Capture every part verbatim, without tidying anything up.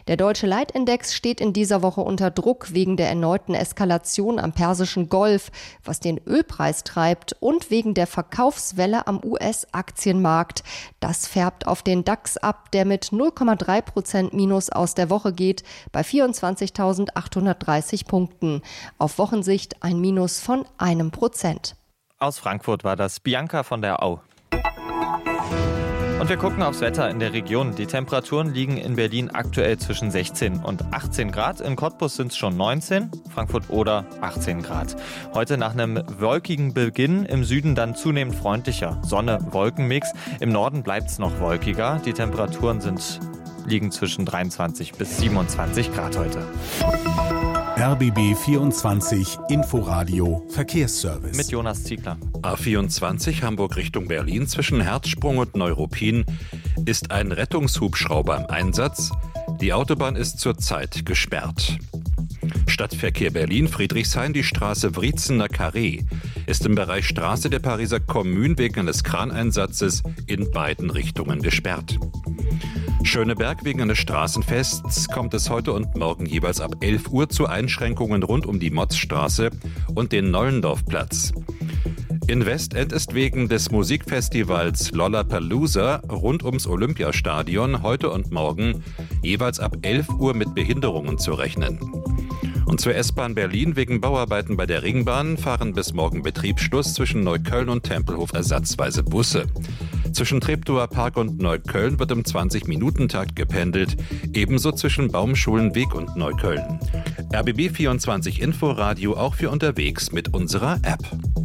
Der deutsche Leitindex steht in dieser Woche unter Druck wegen der erneuten Eskalation am Persischen Golf, was den Ölpreis treibt, und wegen der Verkaufswelle am U S-Aktienmarkt. Das färbt auf den DAX ab, der mit null Komma drei Prozent Minus aus der Woche geht, bei vierundzwanzigtausendachthundertdreißig Punkten. Auf Wochensicht ein Minus von einem Prozent. Aus Frankfurt war das Bianca von der Au. Und wir gucken aufs Wetter in der Region. Die Temperaturen liegen in Berlin aktuell zwischen sechzehn und achtzehn Grad. In Cottbus sind es schon neunzehn, Frankfurt oder achtzehn Grad. Heute nach einem wolkigen Beginn, im Süden dann zunehmend freundlicher. Sonne-Wolkenmix. Im Norden bleibt es noch wolkiger. Die Temperaturen sind, liegen zwischen dreiundzwanzig bis siebenundzwanzig Grad heute. R B B vierundzwanzig Inforadio Verkehrsservice. Mit Jonas Ziegler. A vierundzwanzig Hamburg Richtung Berlin zwischen Herzsprung und Neuruppin ist ein Rettungshubschrauber im Einsatz. Die Autobahn ist zurzeit gesperrt. Stadtverkehr Berlin, Friedrichshain, die Straße Wriezener Carré ist im Bereich Straße der Pariser Kommune wegen eines Kraneinsatzes in beiden Richtungen gesperrt. Schöneberg, wegen eines Straßenfests kommt es heute und morgen jeweils ab elf Uhr zu Einschränkungen rund um die Motzstraße und den Nollendorfplatz. In Westend ist wegen des Musikfestivals Lollapalooza rund ums Olympiastadion heute und morgen jeweils ab elf Uhr mit Behinderungen zu rechnen. Und zur S-Bahn Berlin, wegen Bauarbeiten bei der Ringbahn fahren bis morgen Betriebsschluss zwischen Neukölln und Tempelhof ersatzweise Busse. Zwischen Treptower Park und Neukölln wird im zwanzig-Minuten-Takt gependelt, ebenso zwischen Baumschulenweg und Neukölln. R B B vierundzwanzig Inforadio auch für unterwegs mit unserer App.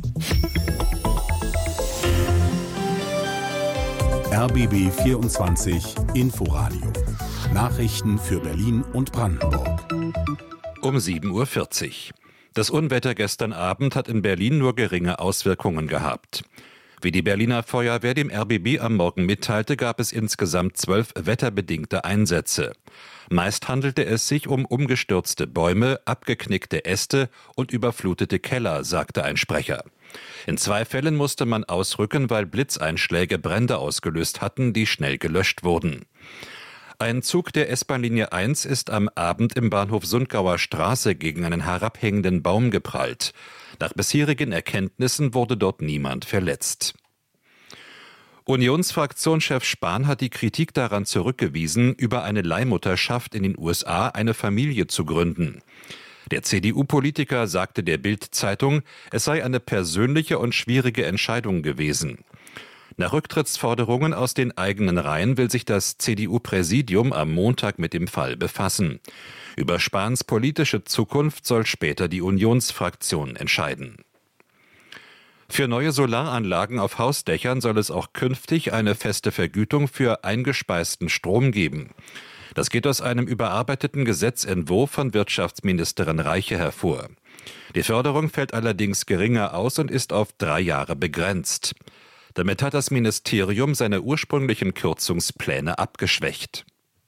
R B B vierundzwanzig Inforadio. Nachrichten für Berlin und Brandenburg. Um sieben Uhr vierzig. Das Unwetter gestern Abend hat in Berlin nur geringe Auswirkungen gehabt. Wie die Berliner Feuerwehr dem R B B am Morgen mitteilte, gab es insgesamt zwölf wetterbedingte Einsätze. Meist handelte es sich um umgestürzte Bäume, abgeknickte Äste und überflutete Keller, sagte ein Sprecher. In zwei Fällen musste man ausrücken, weil Blitzeinschläge Brände ausgelöst hatten, die schnell gelöscht wurden. Ein Zug der S-Bahn-Linie eins ist am Abend im Bahnhof Sundgauer Straße gegen einen herabhängenden Baum geprallt. Nach bisherigen Erkenntnissen wurde dort niemand verletzt. Unionsfraktionschef Spahn hat die Kritik daran zurückgewiesen, über eine Leihmutterschaft in den U S A eine Familie zu gründen. Der C D U-Politiker sagte der Bild-Zeitung, es sei eine persönliche und schwierige Entscheidung gewesen. Nach Rücktrittsforderungen aus den eigenen Reihen will sich das C D U-Präsidium am Montag mit dem Fall befassen. Über Spahns politische Zukunft soll später die Unionsfraktion entscheiden. Für neue Solaranlagen auf Hausdächern soll es auch künftig eine feste Vergütung für eingespeisten Strom geben. Das geht aus einem überarbeiteten Gesetzentwurf von Wirtschaftsministerin Reiche hervor. Die Förderung fällt allerdings geringer aus und ist auf drei Jahre begrenzt. Damit hat das Ministerium seine ursprünglichen Kürzungspläne abgeschwächt.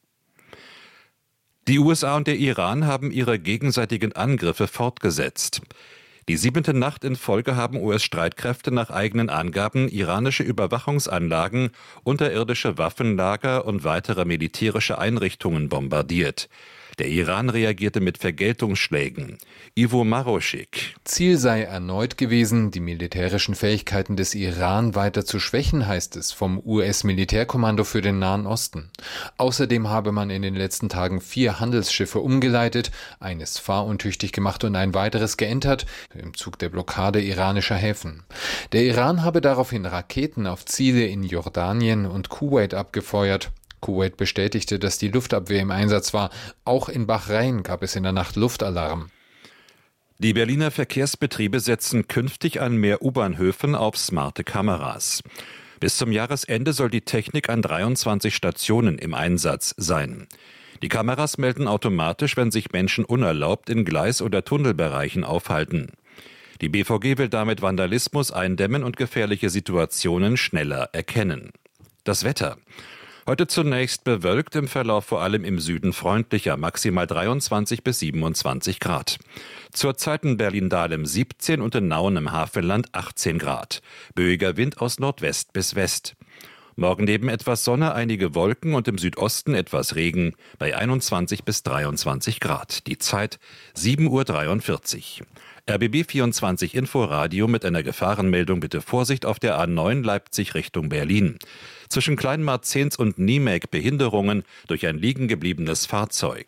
Die U S A und der Iran haben ihre gegenseitigen Angriffe fortgesetzt. Die siebente Nacht in Folge haben U S-Streitkräfte nach eigenen Angaben iranische Überwachungsanlagen, unterirdische Waffenlager und weitere militärische Einrichtungen bombardiert. Der Iran reagierte mit Vergeltungsschlägen. Ivo Maroschik. Ziel sei erneut gewesen, die militärischen Fähigkeiten des Iran weiter zu schwächen, heißt es vom U S-Militärkommando für den Nahen Osten. Außerdem habe man in den letzten Tagen vier Handelsschiffe umgeleitet, eines fahruntüchtig gemacht und ein weiteres geentert, im Zug der Blockade iranischer Häfen. Der Iran habe daraufhin Raketen auf Ziele in Jordanien und Kuwait abgefeuert. Kuwait bestätigte, dass die Luftabwehr im Einsatz war. Auch in Bahrain gab es in der Nacht Luftalarm. Die Berliner Verkehrsbetriebe setzen künftig an mehr U-Bahnhöfen auf smarte Kameras. Bis zum Jahresende soll die Technik an dreiundzwanzig Stationen im Einsatz sein. Die Kameras melden automatisch, wenn sich Menschen unerlaubt in Gleis- oder Tunnelbereichen aufhalten. Die B V G will damit Vandalismus eindämmen und gefährliche Situationen schneller erkennen. Das Wetter. Heute zunächst bewölkt, im Verlauf vor allem im Süden freundlicher, maximal dreiundzwanzig bis siebenundzwanzig Grad. Zurzeit in Berlin-Dahlem siebzehn und in Nauen im Havelland achtzehn Grad. Böiger Wind aus Nordwest bis West. Morgen neben etwas Sonne einige Wolken und im Südosten etwas Regen bei einundzwanzig bis dreiundzwanzig Grad. Die Zeit sieben Uhr dreiundvierzig. R B B vierundzwanzig Inforadio mit einer Gefahrenmeldung. Bitte Vorsicht auf der A neun Leipzig Richtung Berlin. Zwischen Kleinmarzens und Niemek Behinderungen durch ein liegengebliebenes Fahrzeug.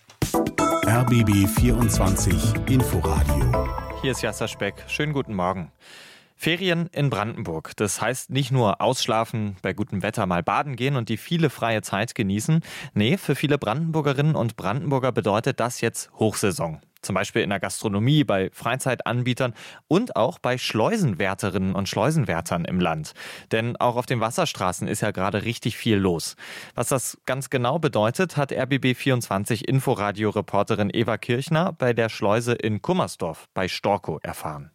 R B B vierundzwanzig Inforadio. Hier ist Jasser Speck. Schönen guten Morgen. Ferien in Brandenburg. Das heißt nicht nur ausschlafen, bei gutem Wetter mal baden gehen und die viele freie Zeit genießen. Nee, für viele Brandenburgerinnen und Brandenburger bedeutet das jetzt Hochsaison. Zum Beispiel in der Gastronomie, bei Freizeitanbietern und auch bei Schleusenwärterinnen und Schleusenwärtern im Land. Denn auch auf den Wasserstraßen ist ja gerade richtig viel los. Was das ganz genau bedeutet, hat R B B vierundzwanzig Inforadio-Reporterin Eva Kirchner bei der Schleuse in Kummersdorf bei Storkow erfahren.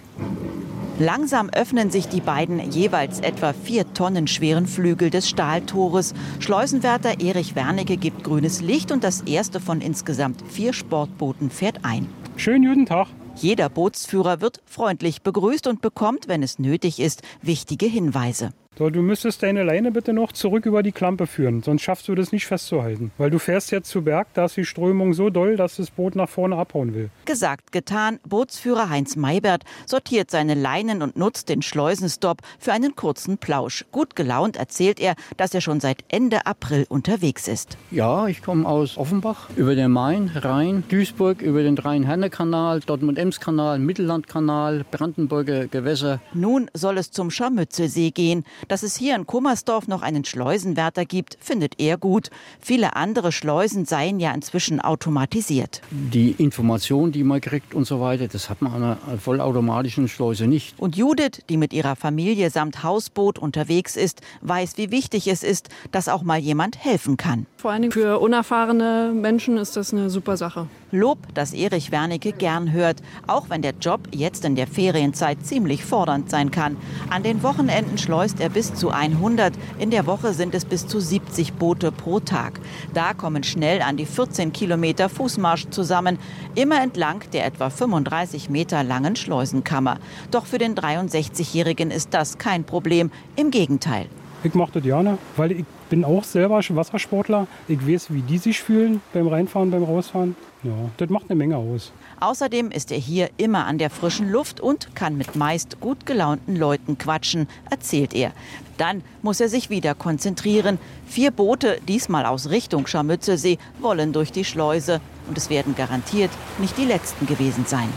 Langsam öffnen sich die beiden jeweils etwa vier Tonnen schweren Flügel des Stahltores. Schleusenwärter Erich Wernicke gibt grünes Licht und das erste von insgesamt vier Sportbooten fährt ein. Schönen guten Tag. Jeder Bootsführer wird freundlich begrüßt und bekommt, wenn es nötig ist, wichtige Hinweise. So, du müsstest deine Leine bitte noch zurück über die Klampe führen, sonst schaffst du das nicht festzuhalten. Weil du fährst jetzt zu Berg, da ist die Strömung so doll, dass das Boot nach vorne abhauen will. Gesagt, getan. Bootsführer Heinz Maybert sortiert seine Leinen und nutzt den Schleusenstopp für einen kurzen Plausch. Gut gelaunt erzählt er, dass er schon seit Ende April unterwegs ist. Ja, ich komme aus Offenbach, über den Main, Rhein, Duisburg, über den Rhein-Herne-Kanal, Dortmund-Ems-Kanal, Mittellandkanal, Brandenburger Gewässer. Nun soll es zum Scharmützelsee gehen. Dass es hier in Kummersdorf noch einen Schleusenwärter gibt, findet er gut. Viele andere Schleusen seien ja inzwischen automatisiert. Die Information, die man kriegt und so weiter, das hat man an einer vollautomatischen Schleuse nicht. Und Judith, die mit ihrer Familie samt Hausboot unterwegs ist, weiß, wie wichtig es ist, dass auch mal jemand helfen kann. Vor allen Dingen für unerfahrene Menschen ist das eine super Sache. Lob, das Erich Wernicke gern hört, auch wenn der Job jetzt in der Ferienzeit ziemlich fordernd sein kann. An den Wochenenden schleust er bis zu hundert, in der Woche sind es bis zu siebzig Boote pro Tag. Da kommen schnell an die vierzehn Kilometer Fußmarsch zusammen, immer entlang der etwa fünfunddreißig Meter langen Schleusenkammer. Doch für den dreiundsechzigjährigen ist das kein Problem, im Gegenteil. Ich mache das gerne, weil ich bin auch selber Wassersportler. Ich weiß, wie die sich fühlen beim Reinfahren, beim Rausfahren. Ja, das macht eine Menge aus. Außerdem ist er hier immer an der frischen Luft und kann mit meist gut gelaunten Leuten quatschen, erzählt er. Dann muss er sich wieder konzentrieren. Vier Boote, diesmal aus Richtung Scharmützelsee, wollen durch die Schleuse. Und es werden garantiert nicht die letzten gewesen sein.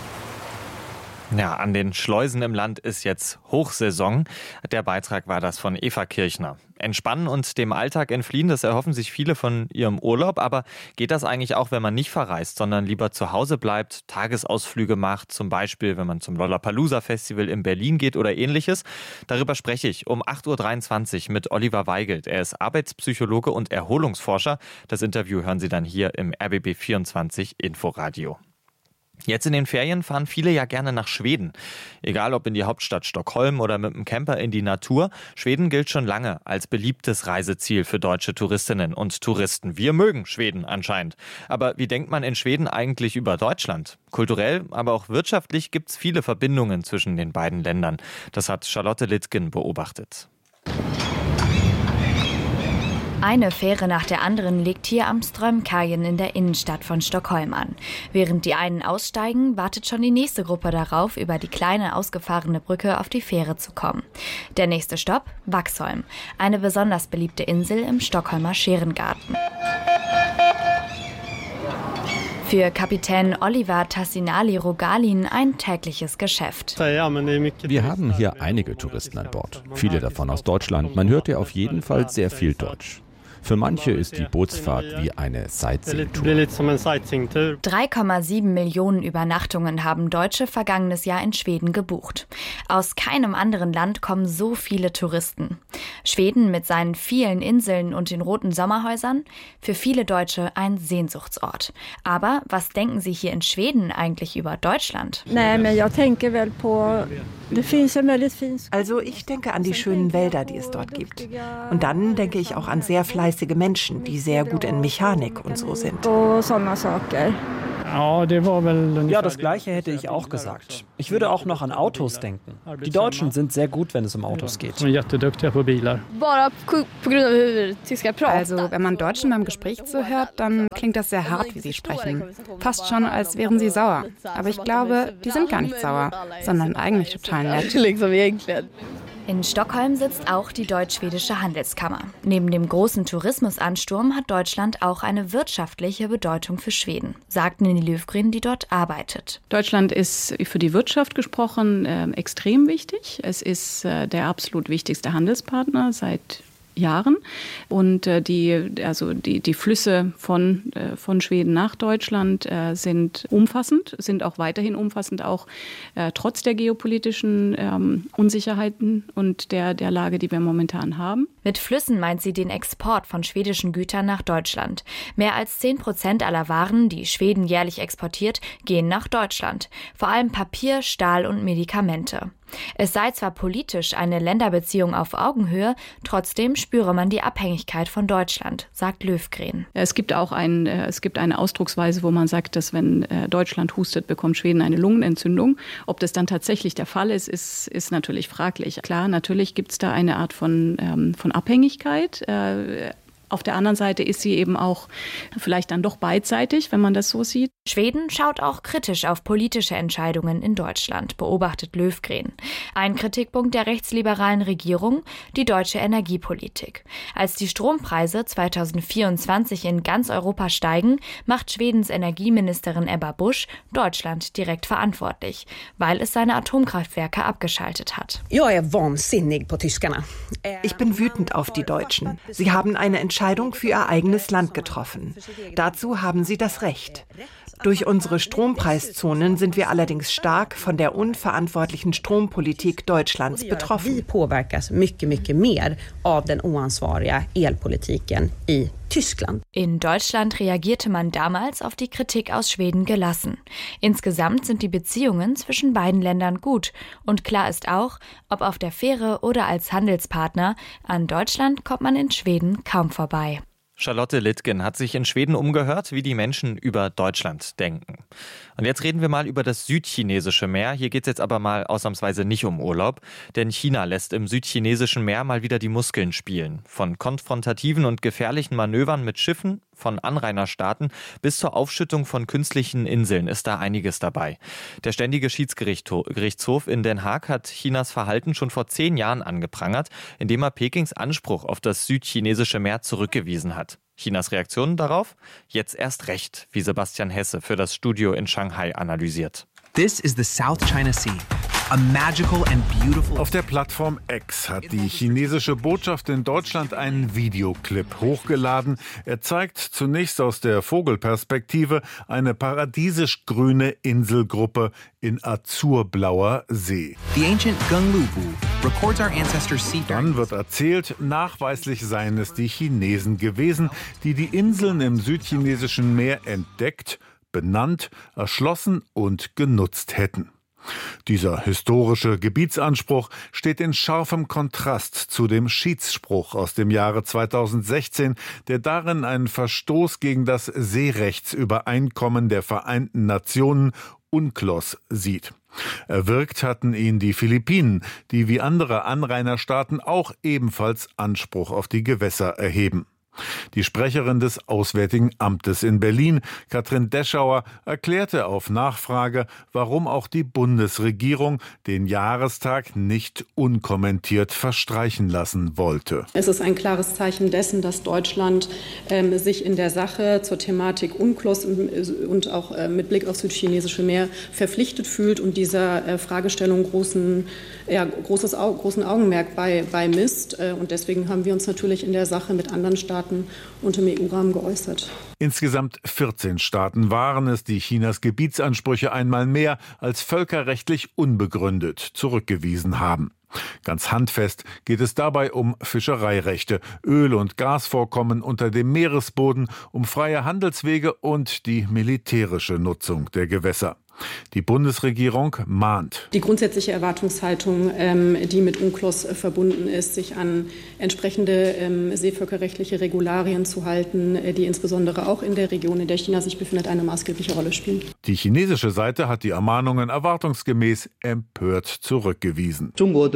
Ja, an den Schleusen im Land ist jetzt Hochsaison. Der Beitrag war das von Eva Kirchner. Entspannen und dem Alltag entfliehen, das erhoffen sich viele von ihrem Urlaub. Aber geht das eigentlich auch, wenn man nicht verreist, sondern lieber zu Hause bleibt, Tagesausflüge macht, zum Beispiel, wenn man zum Lollapalooza-Festival in Berlin geht oder ähnliches? Darüber spreche ich um acht Uhr dreiundzwanzig mit Oliver Weigelt. Er ist Arbeitspsychologe und Erholungsforscher. Das Interview hören Sie dann hier im R B B vierundzwanzig Inforadio. Jetzt in den Ferien fahren viele ja gerne nach Schweden. Egal ob in die Hauptstadt Stockholm oder mit dem Camper in die Natur. Schweden gilt schon lange als beliebtes Reiseziel für deutsche Touristinnen und Touristen. Wir mögen Schweden anscheinend. Aber wie denkt man in Schweden eigentlich über Deutschland? Kulturell, aber auch wirtschaftlich gibt es viele Verbindungen zwischen den beiden Ländern. Das hat Charlotte Littgen beobachtet. Eine Fähre nach der anderen legt hier am Strömkajen in der Innenstadt von Stockholm an. Während die einen aussteigen, wartet schon die nächste Gruppe darauf, über die kleine ausgefahrene Brücke auf die Fähre zu kommen. Der nächste Stopp, Vaxholm, eine besonders beliebte Insel im Stockholmer Scherengarten. Für Kapitän Oliver Tassinali-Rogalin ein tägliches Geschäft. Wir haben hier einige Touristen an Bord, viele davon aus Deutschland. Man hört ja auf jeden Fall sehr viel Deutsch. Für manche ist die Bootsfahrt wie eine Sightseeing-Tour. drei Komma sieben Millionen Übernachtungen haben Deutsche vergangenes Jahr in Schweden gebucht. Aus keinem anderen Land kommen so viele Touristen. Schweden mit seinen vielen Inseln und den roten Sommerhäusern? Für viele Deutsche ein Sehnsuchtsort. Aber was denken Sie hier in Schweden eigentlich über Deutschland? Also ich denke an die schönen Wälder, die es dort gibt. Und dann denke ich auch an sehr fleißige Menschen, die sehr gut in Mechanik und so sind. Ja, das Gleiche hätte ich auch gesagt. Ich würde auch noch an Autos denken. Die Deutschen sind sehr gut, wenn es um Autos geht. Also, wenn man Deutschen beim Gespräch zuhört, dann klingt das sehr hart, wie sie sprechen. Fast schon, als wären sie sauer. Aber ich glaube, die sind gar nicht sauer, sondern eigentlich total nett. In Stockholm sitzt auch die Deutsch-Schwedische Handelskammer. Neben dem großen Tourismusansturm hat Deutschland auch eine wirtschaftliche Bedeutung für Schweden, sagt Nini Löfgren, die dort arbeitet. Deutschland ist für die Wirtschaft gesprochen äh, extrem wichtig. Es ist äh, der absolut wichtigste Handelspartner seit Jahren. Und äh, die, also die, die Flüsse von, äh, von Schweden nach Deutschland äh, sind umfassend, sind auch weiterhin umfassend, auch äh, trotz der geopolitischen ähm, Unsicherheiten und der, der Lage, die wir momentan haben. Mit Flüssen meint sie den Export von schwedischen Gütern nach Deutschland. Mehr als zehn Prozent aller Waren, die Schweden jährlich exportiert, gehen nach Deutschland. Vor allem Papier, Stahl und Medikamente. Es sei zwar politisch eine Länderbeziehung auf Augenhöhe, trotzdem spüre man die Abhängigkeit von Deutschland, sagt Löfgren. Es gibt auch ein, es gibt eine Ausdrucksweise, wo man sagt, dass wenn Deutschland hustet, bekommt Schweden eine Lungenentzündung. Ob das dann tatsächlich der Fall ist, ist, ist natürlich fraglich. Klar, natürlich gibt es da eine Art von, ähm, von Abhängigkeit. Äh, Auf der anderen Seite ist sie eben auch vielleicht dann doch beidseitig, wenn man das so sieht. Schweden schaut auch kritisch auf politische Entscheidungen in Deutschland, beobachtet Löfgren. Ein Kritikpunkt der rechtsliberalen Regierung, die deutsche Energiepolitik. Als die Strompreise zweitausendvierundzwanzig in ganz Europa steigen, macht Schwedens Energieministerin Ebba Busch Deutschland direkt verantwortlich, weil es seine Atomkraftwerke abgeschaltet hat. Ich bin wütend auf die Deutschen. Sie haben eine Entscheidung für ihr eigenes Land getroffen. Dazu haben sie das Recht. Durch unsere Strompreiszonen sind wir allerdings stark von der unverantwortlichen Strompolitik Deutschlands betroffen. Vi påverkas mycket, mycket mer av den oansvariga elpolitiken i Tyskland. In Deutschland reagierte man damals auf die Kritik aus Schweden gelassen. Insgesamt sind die Beziehungen zwischen beiden Ländern gut. Und klar ist auch, ob auf der Fähre oder als Handelspartner, an Deutschland kommt man in Schweden kaum vorbei. Charlotte Littgen hat sich in Schweden umgehört, wie die Menschen über Deutschland denken. Und jetzt reden wir mal über das südchinesische Meer. Hier geht es jetzt aber mal ausnahmsweise nicht um Urlaub, denn China lässt im südchinesischen Meer mal wieder die Muskeln spielen. Von konfrontativen und gefährlichen Manövern mit Schiffen, von Anrainerstaaten bis zur Aufschüttung von künstlichen Inseln ist da einiges dabei. Der Ständige Schiedsgerichtshof in Den Haag hat Chinas Verhalten schon vor zehn Jahren angeprangert, indem er Pekings Anspruch auf das südchinesische Meer zurückgewiesen hat. Chinas Reaktionen darauf? Jetzt erst recht, wie Sebastian Hesse für das Studio in Shanghai analysiert. This is the South China Sea. A magical and beautiful... Auf der Plattform X hat die chinesische Botschaft in Deutschland einen Videoclip hochgeladen. Er zeigt zunächst aus der Vogelperspektive eine paradiesisch grüne Inselgruppe in azurblauer See. The ancient Genglubu records our ancestors' sea. Dann wird erzählt, nachweislich seien es die Chinesen gewesen, die die Inseln im südchinesischen Meer entdeckt, benannt, erschlossen und genutzt hätten. Dieser historische Gebietsanspruch steht in scharfem Kontrast zu dem Schiedsspruch aus dem Jahre zweitausendsechzehn, der darin einen Verstoß gegen das Seerechtsübereinkommen der Vereinten Nationen UNCLOS sieht. Erwirkt hatten ihn die Philippinen, die wie andere Anrainerstaaten auch ebenfalls Anspruch auf die Gewässer erheben. Die Sprecherin des Auswärtigen Amtes in Berlin, Katrin Deschauer, erklärte auf Nachfrage, warum auch die Bundesregierung den Jahrestag nicht unkommentiert verstreichen lassen wollte. Es ist ein klares Zeichen dessen, dass Deutschland ähm, sich in der Sache zur Thematik UNCLOS und auch äh, mit Blick aufs südchinesische Meer verpflichtet fühlt und dieser äh, Fragestellung großen, ja, großes, Au- großen Augenmerk bei, bei misst. Äh, und deswegen haben wir uns natürlich in der Sache mit anderen Staaten und im E U-Rahmen geäußert. Insgesamt vierzehn Staaten waren es, die Chinas Gebietsansprüche einmal mehr als völkerrechtlich unbegründet zurückgewiesen haben. Ganz handfest geht es dabei um Fischereirechte, Öl- und Gasvorkommen unter dem Meeresboden, um freie Handelswege und die militärische Nutzung der Gewässer. Die Bundesregierung mahnt. Die grundsätzliche Erwartungshaltung, ähm, die mit UNCLOS äh, verbunden ist, sich an entsprechende ähm, seevölkerrechtliche Regularien zu halten, äh, die insbesondere auch in der Region, in der China sich befindet, eine maßgebliche Rolle spielen. Die chinesische Seite hat die Ermahnungen erwartungsgemäß empört zurückgewiesen.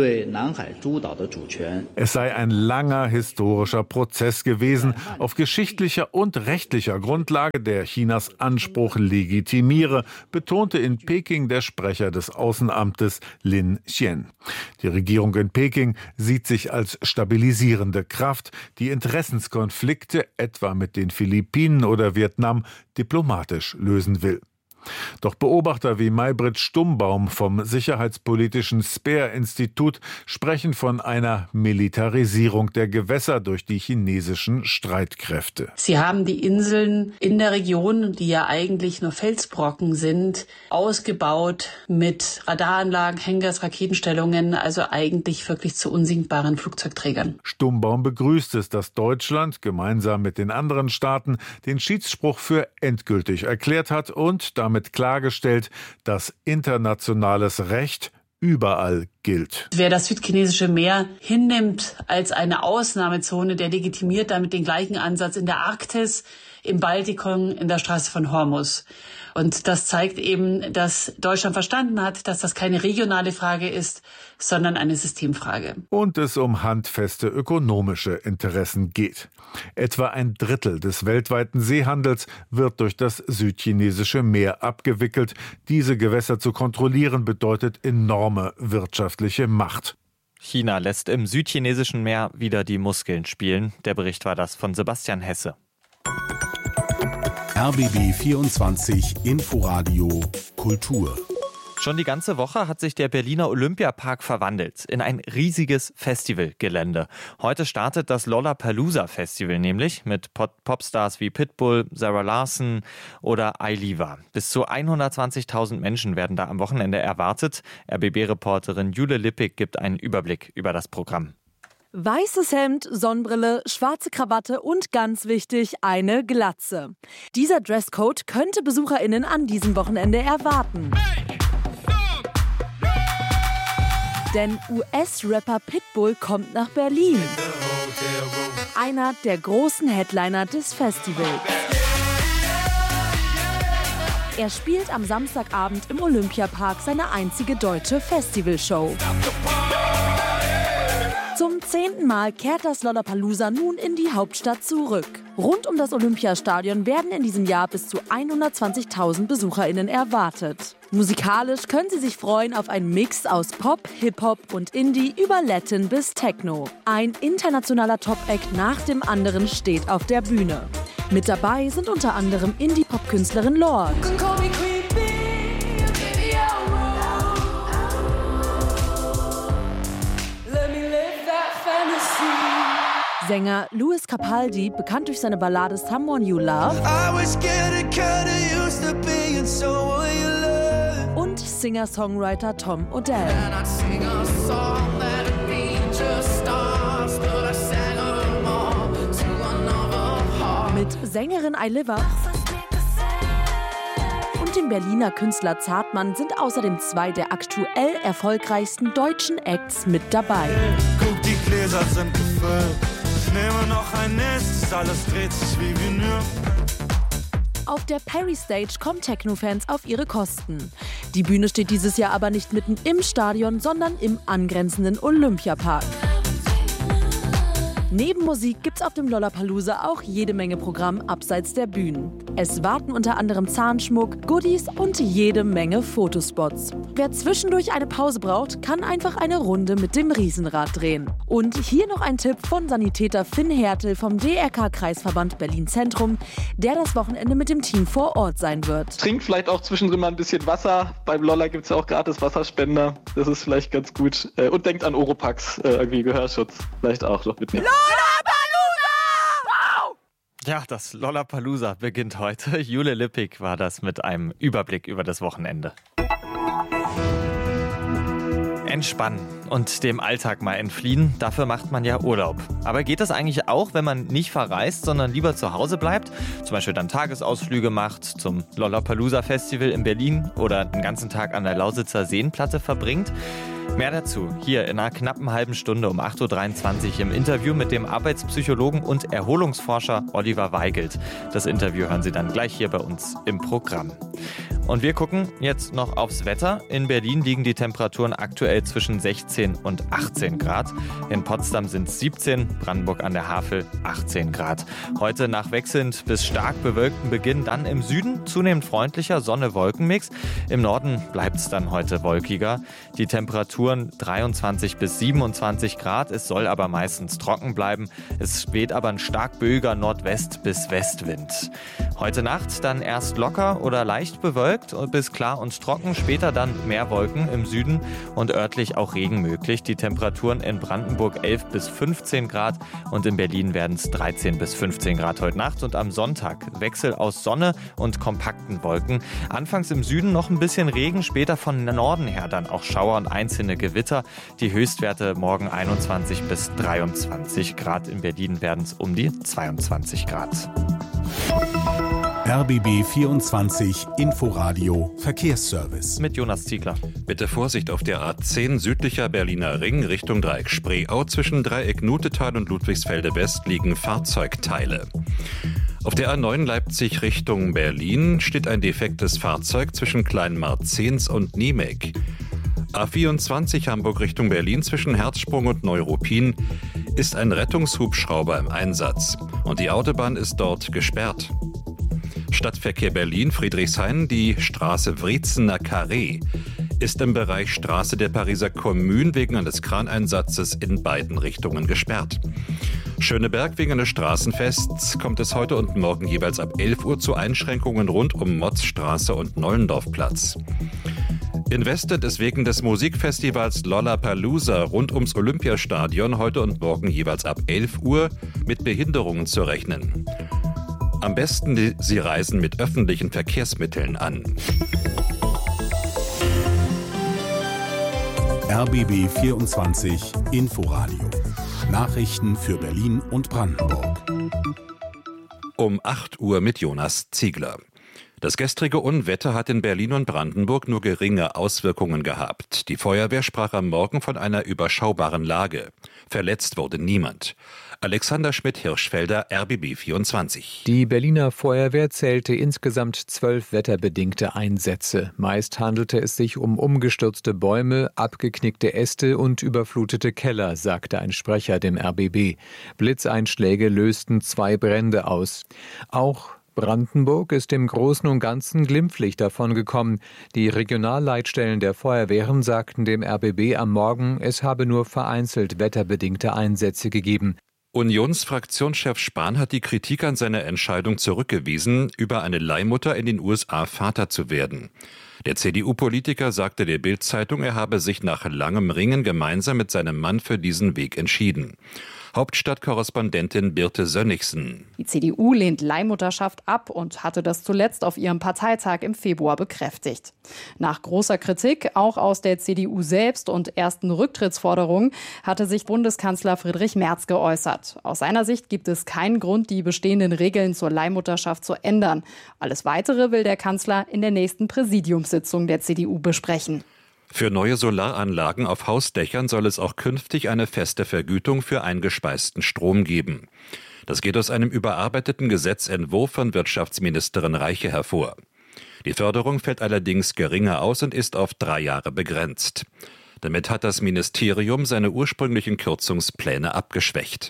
Es sei ein langer historischer Prozess gewesen, auf geschichtlicher und rechtlicher Grundlage, der Chinas Anspruch legitimiere, betonte in Peking der Sprecher des Außenamtes Lin Xian. Die Regierung in Peking sieht sich als stabilisierende Kraft, die Interessenskonflikte etwa mit den Philippinen oder Vietnam diplomatisch lösen will. Doch Beobachter wie Maybrit Stummbaum vom sicherheitspolitischen Speer-Institut sprechen von einer Militarisierung der Gewässer durch die chinesischen Streitkräfte. Sie haben die Inseln in der Region, die ja eigentlich nur Felsbrocken sind, ausgebaut mit Radaranlagen, Hangars, Raketenstellungen, also eigentlich wirklich zu unsinkbaren Flugzeugträgern. Stummbaum begrüßt es, dass Deutschland gemeinsam mit den anderen Staaten den Schiedsspruch für endgültig erklärt hat und damit klargestellt, dass internationales Recht überall gilt. Wer das südchinesische Meer hinnimmt als eine Ausnahmezone, der legitimiert damit den gleichen Ansatz in der Arktis, im Baltikum, in der Straße von Hormuz. Und das zeigt eben, dass Deutschland verstanden hat, dass das keine regionale Frage ist, sondern eine Systemfrage. Und es um handfeste ökonomische Interessen geht. Etwa ein Drittel des weltweiten Seehandels wird durch das südchinesische Meer abgewickelt. Diese Gewässer zu kontrollieren bedeutet enorme wirtschaftliche Macht. China lässt im südchinesischen Meer wieder die Muskeln spielen. Der Bericht war das von Sebastian Hesse. R B B vierundzwanzig Inforadio Kultur. Schon die ganze Woche hat sich der Berliner Olympiapark verwandelt in ein riesiges Festivalgelände. Heute startet das Lollapalooza-Festival nämlich mit Popstars wie Pitbull, Sarah Larson oder Ailiva. Bis zu hundertzwanzigtausend Menschen werden da am Wochenende erwartet. R B B-Reporterin Jule Lippig gibt einen Überblick über das Programm. Weißes Hemd, Sonnenbrille, schwarze Krawatte und ganz wichtig, eine Glatze. Dieser Dresscode könnte BesucherInnen an diesem Wochenende erwarten. Denn U S-Rapper Pitbull kommt nach Berlin. Einer der großen Headliner des Festivals. Er spielt am Samstagabend im Olympiapark seine einzige deutsche Festivalshow. Zum zehnten Mal kehrt das Lollapalooza nun in die Hauptstadt zurück. Rund um das Olympiastadion werden in diesem Jahr bis zu hundertzwanzigtausend BesucherInnen erwartet. Musikalisch können sie sich freuen auf einen Mix aus Pop, Hip-Hop und Indie über Latin bis Techno. Ein internationaler Top-Act nach dem anderen steht auf der Bühne. Mit dabei sind unter anderem Indie-Pop-Künstlerin Lorde. Sänger Louis Capaldi, bekannt durch seine Ballade Someone You Love. Und Singer-Songwriter Tom Odell. Mit Sängerin Ailiva und dem Berliner Künstler Zartmann sind außerdem zwei der aktuell erfolgreichsten deutschen Acts mit dabei. Guck, die Gläser sind gefüllt. Ich nehme noch ein nächstes, alles dreht sich wie Vinyl. Auf der Perry Stage kommen Techno-Fans auf ihre Kosten. Die Bühne steht dieses Jahr aber nicht mitten im Stadion, sondern im angrenzenden Olympiapark. Neben Musik gibt's auf dem Lollapalooza auch jede Menge Programm abseits der Bühnen. Es warten unter anderem Zahnschmuck, Goodies und jede Menge Fotospots. Wer zwischendurch eine Pause braucht, kann einfach eine Runde mit dem Riesenrad drehen. Und hier noch ein Tipp von Sanitäter Finn Hertel vom D R K-Kreisverband Berlin Zentrum, der das Wochenende mit dem Team vor Ort sein wird. Trinkt vielleicht auch zwischendrin mal ein bisschen Wasser. Beim Lolla gibt's ja auch gratis Wasserspender. Das ist vielleicht ganz gut. Und denkt an Oropax, irgendwie Gehörschutz. Vielleicht auch noch mitnehmen. Ja, das Lollapalooza beginnt heute. Jule Lippig war das mit einem Überblick über das Wochenende. entspannen und dem Alltag mal entfliehen. Dafür macht man ja Urlaub. Aber geht das eigentlich auch, wenn man nicht verreist, sondern lieber zu Hause bleibt? Zum Beispiel dann Tagesausflüge macht zum Lollapalooza Festival in Berlin oder den ganzen Tag an der Lausitzer Seenplatte verbringt? Mehr dazu hier in einer knappen halben Stunde um acht Uhr dreiundzwanzig im Interview mit dem Arbeitspsychologen und Erholungsforscher Oliver Weigelt. Das Interview hören Sie dann gleich hier bei uns im Programm. Und wir gucken jetzt noch aufs Wetter. In Berlin liegen die Temperaturen aktuell zwischen sechzehn und achtzehn Grad. In Potsdam sind es siebzehn, Brandenburg an der Havel achtzehn Grad. Heute nach wechselnd bis stark bewölkten Beginn, dann im Süden zunehmend freundlicher Sonne-Wolken-Mix. Im Norden bleibt es dann heute wolkiger. Die Temperaturen dreiundzwanzig bis siebenundzwanzig Grad. Es soll aber meistens trocken bleiben. Es weht aber ein stark böiger Nordwest- bis Westwind. Heute Nacht dann erst locker oder leicht bewölkt bis klar und trocken, später dann mehr Wolken im Süden und örtlich auch Regen möglich. Die Temperaturen in Brandenburg elf bis fünfzehn Grad und in Berlin werden es dreizehn bis fünfzehn Grad heute Nacht und am Sonntag Wechsel aus Sonne und kompakten Wolken. Anfangs im Süden noch ein bisschen Regen, später von Norden her dann auch Schauer und einzelne Gewitter. Die Höchstwerte morgen einundzwanzig bis dreiundzwanzig Grad. In Berlin werden es um die zweiundzwanzig Grad. R B B vierundzwanzig Inforadio Verkehrsservice. Mit Jonas Ziegler. Bitte Vorsicht auf der A zehn südlicher Berliner Ring Richtung Dreieck Spreeau. Zwischen Dreieck Nutetal und Ludwigsfelde West liegen Fahrzeugteile. Auf der A neun Leipzig Richtung Berlin steht ein defektes Fahrzeug zwischen Kleinmarzens und Niemek. A vierundzwanzig Hamburg Richtung Berlin zwischen Herzsprung und Neuruppin ist ein Rettungshubschrauber im Einsatz und die Autobahn ist dort gesperrt. Stadtverkehr Berlin, Friedrichshain, die Straße Wriezener Carré ist im Bereich Straße der Pariser Kommune wegen eines Kraneinsatzes in beiden Richtungen gesperrt. Schöneberg wegen eines Straßenfests kommt es heute und morgen jeweils ab elf Uhr zu Einschränkungen rund um Motzstraße und Nollendorfplatz. In Westedt ist wegen des Musikfestivals Lollapalooza rund ums Olympiastadion heute und morgen jeweils ab elf Uhr mit Behinderungen zu rechnen. Am besten, Sie reisen mit öffentlichen Verkehrsmitteln an. R B B vierundzwanzig Inforadio. Nachrichten für Berlin und Brandenburg. Um acht Uhr mit Jonas Ziegler. Das gestrige Unwetter hat in Berlin und Brandenburg nur geringe Auswirkungen gehabt. Die Feuerwehr sprach am Morgen von einer überschaubaren Lage. Verletzt wurde niemand. Alexander Schmidt-Hirschfelder, R B B vierundzwanzig. Die Berliner Feuerwehr zählte insgesamt zwölf wetterbedingte Einsätze. Meist handelte es sich um umgestürzte Bäume, abgeknickte Äste und überflutete Keller, sagte ein Sprecher dem R B B. Blitzeinschläge lösten zwei Brände aus. Auch Brandenburg ist im Großen und Ganzen glimpflich davongekommen. Die Regionalleitstellen der Feuerwehren sagten dem R B B am Morgen, es habe nur vereinzelt wetterbedingte Einsätze gegeben. Unionsfraktionschef Spahn hat die Kritik an seiner Entscheidung zurückgewiesen, über eine Leihmutter in den U S A Vater zu werden. Der C D U-Politiker sagte der Bild-Zeitung, er habe sich nach langem Ringen gemeinsam mit seinem Mann für diesen Weg entschieden. Hauptstadtkorrespondentin Birte Sönnigsen. Die C D U lehnt Leihmutterschaft ab und hatte das zuletzt auf ihrem Parteitag im Februar bekräftigt. Nach großer Kritik, auch aus der C D U selbst und ersten Rücktrittsforderungen, hatte sich Bundeskanzler Friedrich Merz geäußert. Aus seiner Sicht gibt es keinen Grund, die bestehenden Regeln zur Leihmutterschaft zu ändern. Alles Weitere will der Kanzler in der nächsten Präsidiumssitzung der C D U besprechen. Für neue Solaranlagen auf Hausdächern soll es auch künftig eine feste Vergütung für eingespeisten Strom geben. Das geht aus einem überarbeiteten Gesetzentwurf von Wirtschaftsministerin Reiche hervor. Die Förderung fällt allerdings geringer aus und ist auf drei Jahre begrenzt. Damit hat das Ministerium seine ursprünglichen Kürzungspläne abgeschwächt.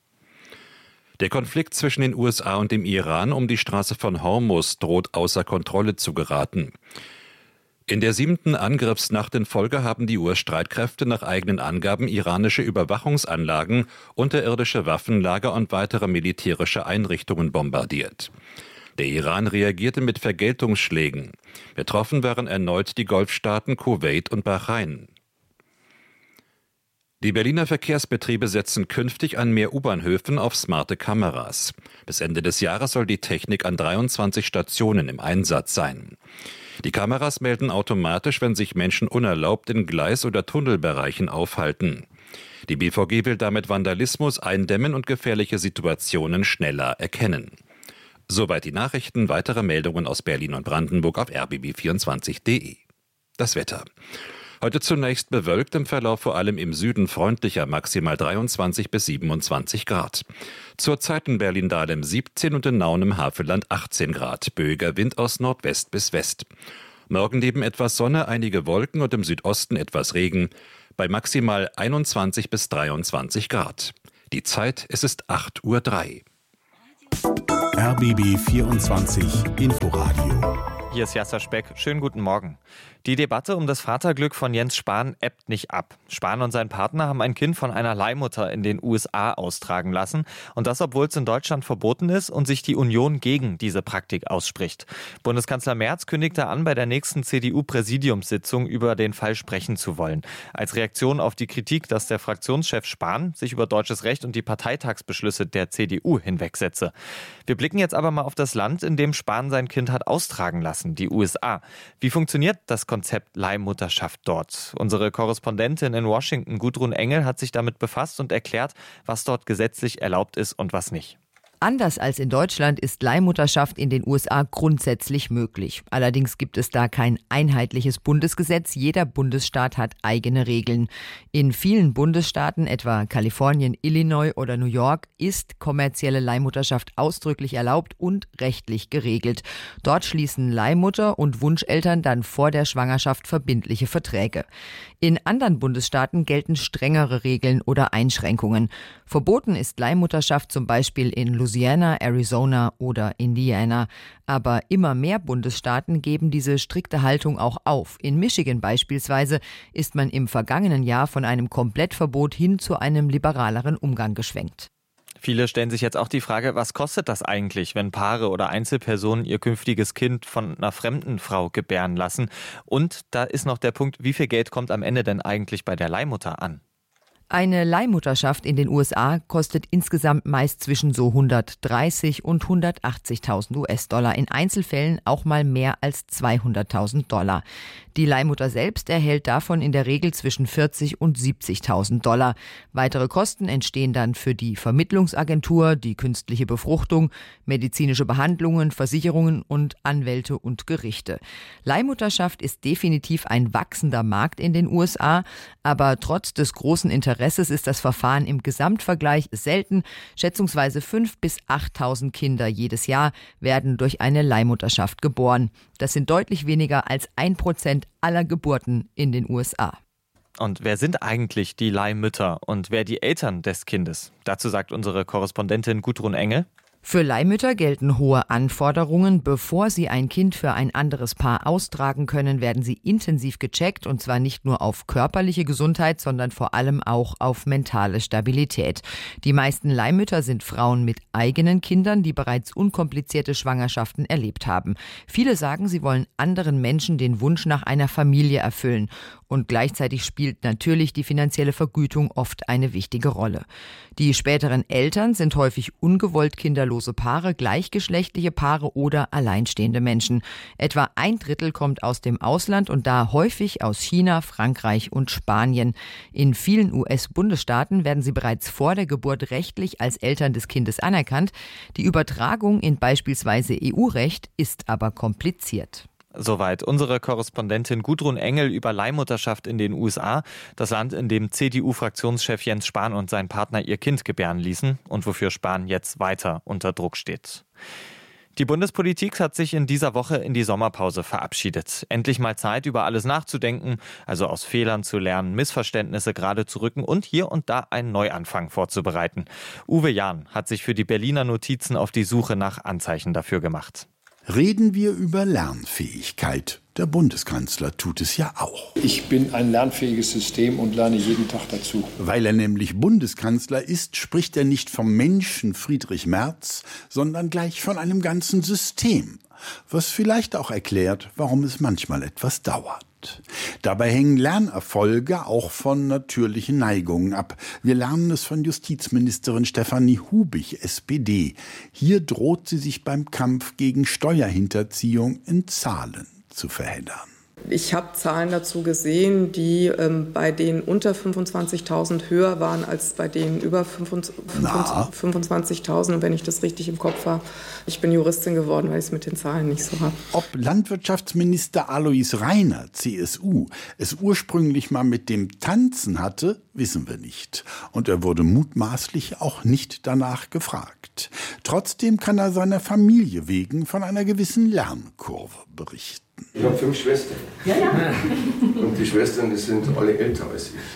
Der Konflikt zwischen den U S A und dem Iran um die Straße von Hormuz droht außer Kontrolle zu geraten. In der siebten Angriffsnacht in Folge haben die U S-Streitkräfte nach eigenen Angaben iranische Überwachungsanlagen, unterirdische Waffenlager und weitere militärische Einrichtungen bombardiert. Der Iran reagierte mit Vergeltungsschlägen. Betroffen waren erneut die Golfstaaten Kuwait und Bahrain. Die Berliner Verkehrsbetriebe setzen künftig an mehr U-Bahnhöfen auf smarte Kameras. Bis Ende des Jahres soll die Technik an dreiundzwanzig Stationen im Einsatz sein. Die Kameras melden automatisch, wenn sich Menschen unerlaubt in Gleis- oder Tunnelbereichen aufhalten. Die B V G will damit Vandalismus eindämmen und gefährliche Situationen schneller erkennen. Soweit die Nachrichten. Weitere Meldungen aus Berlin und Brandenburg auf r b b vierundzwanzig punkt d e. Das Wetter. Heute zunächst bewölkt, im Verlauf vor allem im Süden freundlicher, maximal dreiundzwanzig bis siebenundzwanzig Grad. Zurzeit in Berlin-Dahlem siebzehn und in Nauen im Havelland achtzehn Grad. Böiger Wind aus Nordwest bis West. Morgen neben etwas Sonne einige Wolken und im Südosten etwas Regen. Bei maximal einundzwanzig bis dreiundzwanzig Grad. Die Zeit, es ist acht Uhr drei. R B B vierundzwanzig Inforadio. Hier ist Jasser Speck. Schönen guten Morgen. Die Debatte um das Vaterglück von Jens Spahn ebbt nicht ab. Spahn und sein Partner haben ein Kind von einer Leihmutter in den U S A austragen lassen. Und das, obwohl es in Deutschland verboten ist und sich die Union gegen diese Praktik ausspricht. Bundeskanzler Merz kündigte an, bei der nächsten C D U-Präsidiumssitzung über den Fall sprechen zu wollen. Als Reaktion auf die Kritik, dass der Fraktionschef Spahn sich über deutsches Recht und die Parteitagsbeschlüsse der C D U hinwegsetze. Wir blicken jetzt aber mal auf das Land, in dem Spahn sein Kind hat austragen lassen, die U S A. Wie funktioniert das Konzept Leihmutterschaft dort? Unsere Korrespondentin in Washington, Gudrun Engel, hat sich damit befasst und erklärt, was dort gesetzlich erlaubt ist und was nicht. Anders als in Deutschland ist Leihmutterschaft in den U S A grundsätzlich möglich. Allerdings gibt es da kein einheitliches Bundesgesetz. Jeder Bundesstaat hat eigene Regeln. In vielen Bundesstaaten, etwa Kalifornien, Illinois oder New York, ist kommerzielle Leihmutterschaft ausdrücklich erlaubt und rechtlich geregelt. Dort schließen Leihmutter und Wunscheltern dann vor der Schwangerschaft verbindliche Verträge. In anderen Bundesstaaten gelten strengere Regeln oder Einschränkungen. Verboten ist Leihmutterschaft zum Beispiel in Louisiana, Arizona oder Indiana. Aber immer mehr Bundesstaaten geben diese strikte Haltung auch auf. In Michigan beispielsweise ist man im vergangenen Jahr von einem Komplettverbot hin zu einem liberaleren Umgang geschwenkt. Viele stellen sich jetzt auch die Frage, was kostet das eigentlich, wenn Paare oder Einzelpersonen ihr künftiges Kind von einer fremden Frau gebären lassen? Und da ist noch der Punkt, wie viel Geld kommt am Ende denn eigentlich bei der Leihmutter an? Eine Leihmutterschaft in den U S A kostet insgesamt meist zwischen so hundertdreißig und hundertachtzigtausend U S-Dollar, in Einzelfällen auch mal mehr als zweihunderttausend Dollar. Die Leihmutter selbst erhält davon in der Regel zwischen vierzig und siebzigtausend Dollar. Weitere Kosten entstehen dann für die Vermittlungsagentur, die künstliche Befruchtung, medizinische Behandlungen, Versicherungen und Anwälte und Gerichte. Leihmutterschaft ist definitiv ein wachsender Markt in den U S A, aber trotz des großen Interesses ist das Verfahren im Gesamtvergleich selten. Schätzungsweise fünftausend bis achttausend Kinder jedes Jahr werden durch eine Leihmutterschaft geboren. Das sind deutlich weniger als ein Prozent aller Geburten in den U S A. Und wer sind eigentlich die Leihmütter und wer die Eltern des Kindes? Dazu sagt unsere Korrespondentin Gudrun Engel. Für Leihmütter gelten hohe Anforderungen. Bevor sie ein Kind für ein anderes Paar austragen können, werden sie intensiv gecheckt, und zwar nicht nur auf körperliche Gesundheit, sondern vor allem auch auf mentale Stabilität. Die meisten Leihmütter sind Frauen mit eigenen Kindern, die bereits unkomplizierte Schwangerschaften erlebt haben. Viele sagen, sie wollen anderen Menschen den Wunsch nach einer Familie erfüllen. Und gleichzeitig spielt natürlich die finanzielle Vergütung oft eine wichtige Rolle. Die späteren Eltern sind häufig ungewollt kinderlose Paare, gleichgeschlechtliche Paare oder alleinstehende Menschen. Etwa ein Drittel kommt aus dem Ausland und da häufig aus China, Frankreich und Spanien. In vielen U S-Bundesstaaten werden sie bereits vor der Geburt rechtlich als Eltern des Kindes anerkannt. Die Übertragung in beispielsweise E U-Recht ist aber kompliziert. Soweit unsere Korrespondentin Gudrun Engel über Leihmutterschaft in den U S A, das Land, in dem C D U-Fraktionschef Jens Spahn und sein Partner ihr Kind gebären ließen und wofür Spahn jetzt weiter unter Druck steht. Die Bundespolitik hat sich in dieser Woche in die Sommerpause verabschiedet. Endlich mal Zeit, über alles nachzudenken, also aus Fehlern zu lernen, Missverständnisse gerade zu rücken und hier und da einen Neuanfang vorzubereiten. Uwe Jahn hat sich für die Berliner Notizen auf die Suche nach Anzeichen dafür gemacht. Reden wir über Lernfähigkeit. Der Bundeskanzler tut es ja auch. Ich bin ein lernfähiges System und lerne jeden Tag dazu. Weil er nämlich Bundeskanzler ist, spricht er nicht vom Menschen Friedrich Merz, sondern gleich von einem ganzen System. Was vielleicht auch erklärt, warum es manchmal etwas dauert. Dabei hängen Lernerfolge auch von natürlichen Neigungen ab. Wir lernen es von Justizministerin Stefanie Hubich, S P D. Hier droht sie sich beim Kampf gegen Steuerhinterziehung in Zahlen zu verheddern. Ich habe Zahlen dazu gesehen, die ähm, bei denen unter fünfundzwanzigtausend höher waren als bei denen über fünfundzwanzigtausend. Und wenn ich das richtig im Kopf habe, ich bin Juristin geworden, weil ich es mit den Zahlen nicht so habe. Ob Landwirtschaftsminister Alois Rainer, C S U, es ursprünglich mal mit dem Tanzen hatte, wissen wir nicht. Und er wurde mutmaßlich auch nicht danach gefragt. Trotzdem kann er seiner Familie wegen von einer gewissen Lernkurve berichten. Ich habe fünf Schwestern. Ja, ja. Und die Schwestern, die sind alle älter als ich.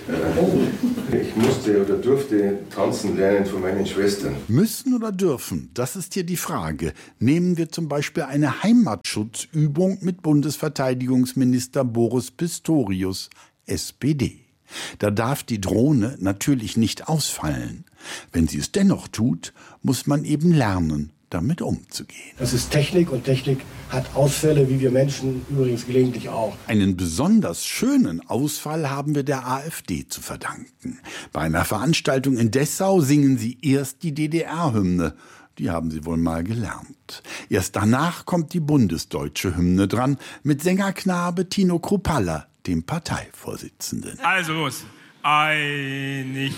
Ich musste oder durfte tanzen lernen von meinen Schwestern. Müssen oder dürfen, das ist hier die Frage. Nehmen wir zum Beispiel eine Heimatschutzübung mit Bundesverteidigungsminister Boris Pistorius, S P D. Da darf die Drohne natürlich nicht ausfallen. Wenn sie es dennoch tut, muss man eben lernen, damit umzugehen. Das ist Technik und Technik hat Ausfälle, wie wir Menschen übrigens gelegentlich auch. Einen besonders schönen Ausfall haben wir der AfD zu verdanken. Bei einer Veranstaltung in Dessau singen sie erst die D D R-Hymne. Die haben sie wohl mal gelernt. Erst danach kommt die bundesdeutsche Hymne dran mit Sängerknabe Tino Kruppalla, dem Parteivorsitzenden. Also los. Einigkeit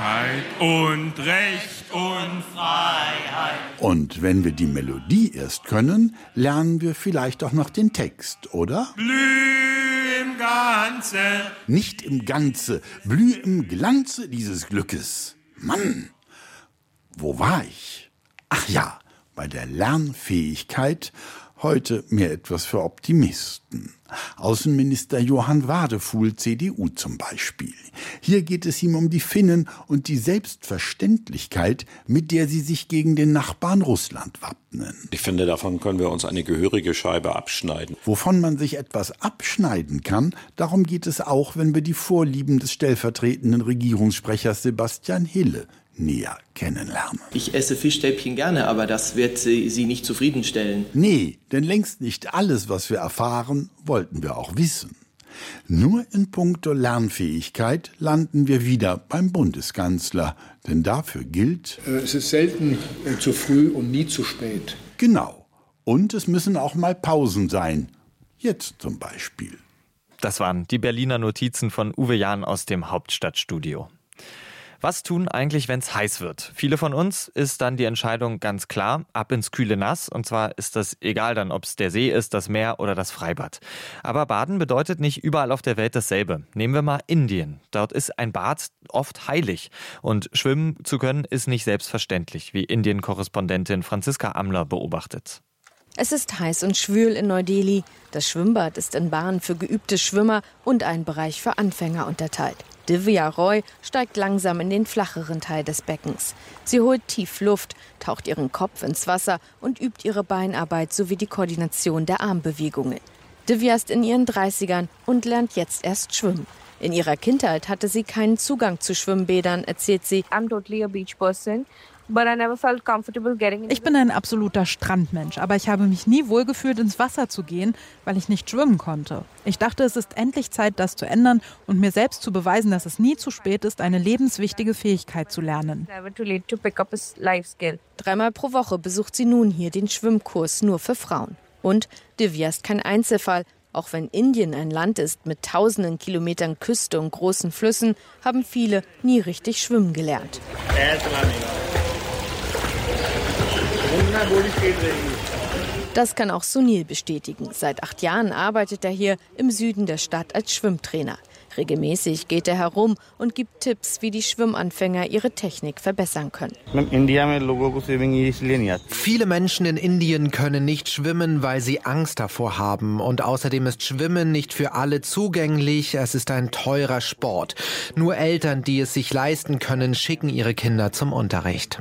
und Recht und Freiheit. Und wenn wir die Melodie erst können, lernen wir vielleicht auch noch den Text, oder? Blüh im Ganze. Nicht im Ganze, blüh im Glanze dieses Glückes. Mann, wo war ich? Ach ja, bei der Lernfähigkeit. Heute mehr etwas für Optimisten. Außenminister Johann Wadefuhl, C D U zum Beispiel. Hier geht es ihm um die Finnen und die Selbstverständlichkeit, mit der sie sich gegen den Nachbarn Russland wappnen. Ich finde, davon können wir uns eine gehörige Scheibe abschneiden. Wovon man sich etwas abschneiden kann, darum geht es auch, wenn wir die Vorlieben des stellvertretenden Regierungssprechers Sebastian Hille näher kennenlernen. Ich esse Fischstäbchen gerne, aber das wird Sie, Sie nicht zufriedenstellen. Nee, denn längst nicht alles, was wir erfahren, wollten wir auch wissen. Nur in puncto Lernfähigkeit landen wir wieder beim Bundeskanzler, denn dafür gilt: Es ist selten zu früh und nie zu spät. Genau. Und es müssen auch mal Pausen sein. Jetzt zum Beispiel. Das waren die Berliner Notizen von Uwe Jahn aus dem Hauptstadtstudio. Was tun eigentlich, wenn es heiß wird? Viele von uns ist dann die Entscheidung ganz klar, ab ins kühle Nass. Und zwar ist das egal dann, ob es der See ist, das Meer oder das Freibad. Aber Baden bedeutet nicht überall auf der Welt dasselbe. Nehmen wir mal Indien. Dort ist ein Bad oft heilig. Und schwimmen zu können ist nicht selbstverständlich, wie Indien-Korrespondentin Franziska Amler beobachtet. Es ist heiß und schwül in Neu-Delhi. Das Schwimmbad ist in Bahnen für geübte Schwimmer und einen Bereich für Anfänger unterteilt. Divya Roy steigt langsam in den flacheren Teil des Beckens. Sie holt tief Luft, taucht ihren Kopf ins Wasser und übt ihre Beinarbeit sowie die Koordination der Armbewegungen. Divya ist in ihren dreißigern und lernt jetzt erst schwimmen. In ihrer Kindheit hatte sie keinen Zugang zu Schwimmbädern, erzählt sie. I'm totally a beach person. Ich bin ein absoluter Strandmensch, aber ich habe mich nie wohlgefühlt, ins Wasser zu gehen, weil ich nicht schwimmen konnte. Ich dachte, es ist endlich Zeit, das zu ändern und mir selbst zu beweisen, dass es nie zu spät ist, eine lebenswichtige Fähigkeit zu lernen. Dreimal pro Woche besucht sie nun hier den Schwimmkurs nur für Frauen. Und Divya ist kein Einzelfall. Auch wenn Indien ein Land ist mit tausenden Kilometern Küste und großen Flüssen, haben viele nie richtig schwimmen gelernt. Das kann auch Sunil bestätigen. Seit acht Jahren arbeitet er hier im Süden der Stadt als Schwimmtrainer. Regelmäßig geht er herum und gibt Tipps, wie die Schwimmanfänger ihre Technik verbessern können. Viele Menschen in Indien können nicht schwimmen, weil sie Angst davor haben. Und außerdem ist Schwimmen nicht für alle zugänglich. Es ist ein teurer Sport. Nur Eltern, die es sich leisten können, schicken ihre Kinder zum Unterricht.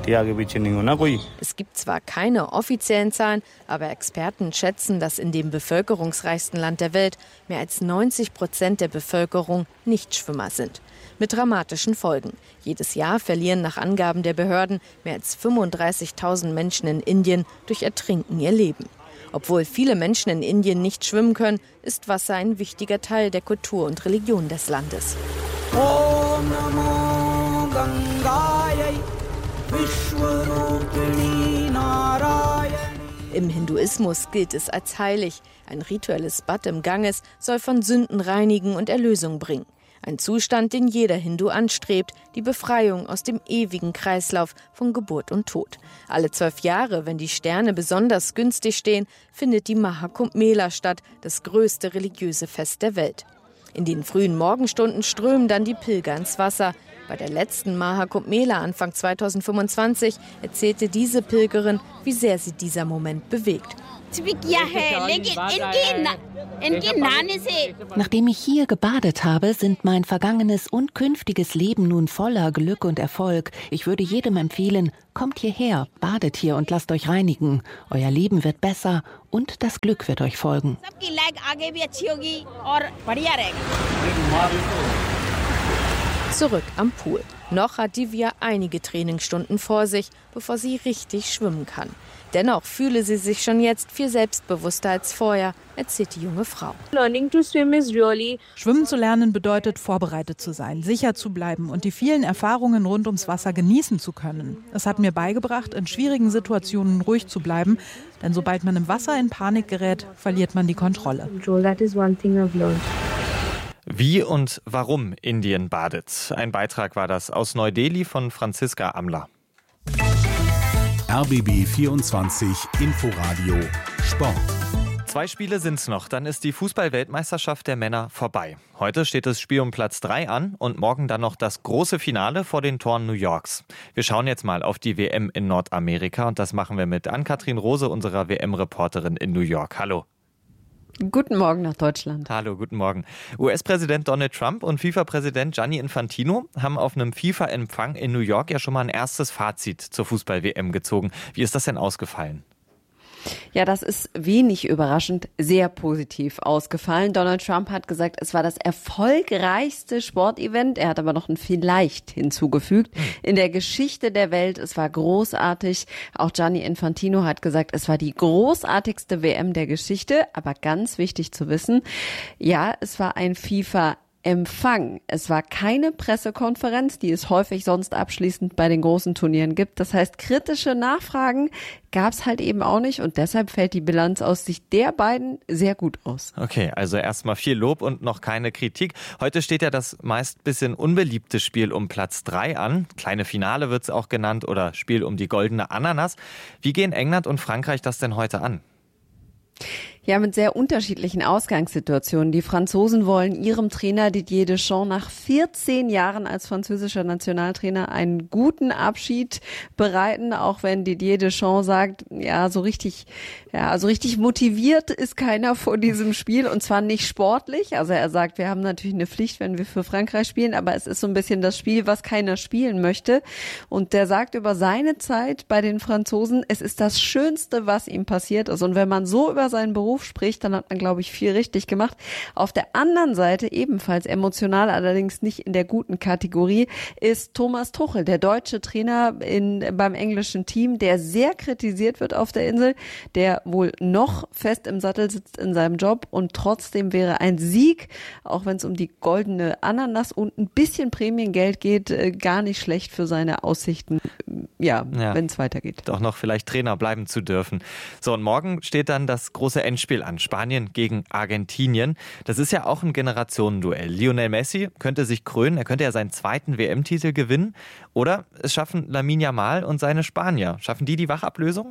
Es gibt zwar keine offiziellen Zahlen, aber Experten schätzen, dass in dem bevölkerungsreichsten Land der Welt mehr als neunzig Prozent der Bevölkerung Nichtschwimmer sind. Mit dramatischen Folgen. Jedes Jahr verlieren nach Angaben der Behörden mehr als fünfunddreißigtausend Menschen in Indien durch Ertrinken ihr Leben. Obwohl viele Menschen in Indien nicht schwimmen können, ist Wasser ein wichtiger Teil der Kultur und Religion des Landes. Om Namo Gangayai Vishwarupini Narayani. Im Hinduismus gilt es als heilig. Ein rituelles Bad im Ganges soll von Sünden reinigen und Erlösung bringen. Ein Zustand, den jeder Hindu anstrebt, die Befreiung aus dem ewigen Kreislauf von Geburt und Tod. Alle zwölf Jahre, wenn die Sterne besonders günstig stehen, findet die Mahakumbh Mela statt, das größte religiöse Fest der Welt. In den frühen Morgenstunden strömen dann die Pilger ins Wasser. Bei der letzten Mahakumbh Mela Anfang zweitausendfünfundzwanzig erzählte diese Pilgerin, wie sehr sie dieser Moment bewegt. Nachdem ich hier gebadet habe, sind mein vergangenes und künftiges Leben nun voller Glück und Erfolg. Ich würde jedem empfehlen, kommt hierher, badet hier und lasst euch reinigen. Euer Leben wird besser und das Glück wird euch folgen. Zurück am Pool. Noch hat Divya einige Trainingsstunden vor sich, bevor sie richtig schwimmen kann. Dennoch fühle sie sich schon jetzt viel selbstbewusster als vorher, erzählt die junge Frau. Schwimmen zu lernen bedeutet, vorbereitet zu sein, sicher zu bleiben und die vielen Erfahrungen rund ums Wasser genießen zu können. Es hat mir beigebracht, in schwierigen Situationen ruhig zu bleiben, denn sobald man im Wasser in Panik gerät, verliert man die Kontrolle. Wie und warum Indien badet. Ein Beitrag war das aus Neu-Delhi von Franziska Amler. R B B vierundzwanzig Inforadio Sport. Zwei Spiele sind's noch, dann ist die Fußball-Weltmeisterschaft der Männer vorbei. Heute steht das Spiel um Platz drei an und morgen dann noch das große Finale vor den Toren New Yorks. Wir schauen jetzt mal auf die W M in Nordamerika und das machen wir mit Ann-Kathrin Rose, unserer W M-Reporterin in New York. Hallo. Guten Morgen nach Deutschland. Hallo, guten Morgen. U S-Präsident Donald Trump und FIFA-Präsident Gianni Infantino haben auf einem FIFA-Empfang in New York ja schon mal ein erstes Fazit zur Fußball-W M gezogen. Wie ist das denn ausgefallen? Ja, das ist wenig überraschend sehr positiv ausgefallen. Donald Trump hat gesagt, es war das erfolgreichste Sportevent. Er hat aber noch ein vielleicht hinzugefügt. In der Geschichte der Welt, es war großartig. Auch Gianni Infantino hat gesagt, es war die großartigste W M der Geschichte. Aber ganz wichtig zu wissen, ja, es war ein FIFA Empfang. Es war keine Pressekonferenz, die es häufig sonst abschließend bei den großen Turnieren gibt. Das heißt, kritische Nachfragen gab es halt eben auch nicht und deshalb fällt die Bilanz aus Sicht der beiden sehr gut aus. Okay, also erstmal viel Lob und noch keine Kritik. Heute steht ja das meist bisschen unbeliebte Spiel um Platz drei an. Kleine Finale wird es auch genannt oder Spiel um die goldene Ananas. Wie gehen England und Frankreich das denn heute an? Ja, mit sehr unterschiedlichen Ausgangssituationen. Die Franzosen wollen ihrem Trainer Didier Deschamps nach vierzehn Jahren als französischer Nationaltrainer einen guten Abschied bereiten, auch wenn Didier Deschamps sagt, ja, so richtig, ja, so richtig motiviert ist keiner vor diesem Spiel und zwar nicht sportlich. Also er sagt, wir haben natürlich eine Pflicht, wenn wir für Frankreich spielen, aber es ist so ein bisschen das Spiel, was keiner spielen möchte. Und der sagt über seine Zeit bei den Franzosen, es ist das Schönste, was ihm passiert ist. Und wenn man so über seinen Beruf spricht, dann hat man, glaube ich, viel richtig gemacht. Auf der anderen Seite, ebenfalls emotional, allerdings nicht in der guten Kategorie, ist Thomas Tuchel, der deutsche Trainer in, beim englischen Team, der sehr kritisiert wird auf der Insel, der wohl noch fest im Sattel sitzt in seinem Job und trotzdem wäre ein Sieg, auch wenn es um die goldene Ananas und ein bisschen Prämiengeld geht, gar nicht schlecht für seine Aussichten, ja, ja. wenn es weitergeht. Doch noch vielleicht Trainer bleiben zu dürfen. So, und morgen steht dann das große Endspiel an. Spanien gegen Argentinien. Das ist ja auch ein Generationenduell. Lionel Messi könnte sich krönen, er könnte ja seinen zweiten W M-Titel gewinnen. Oder es schaffen Lamine Yamal und seine Spanier. Schaffen die die Wachablösung?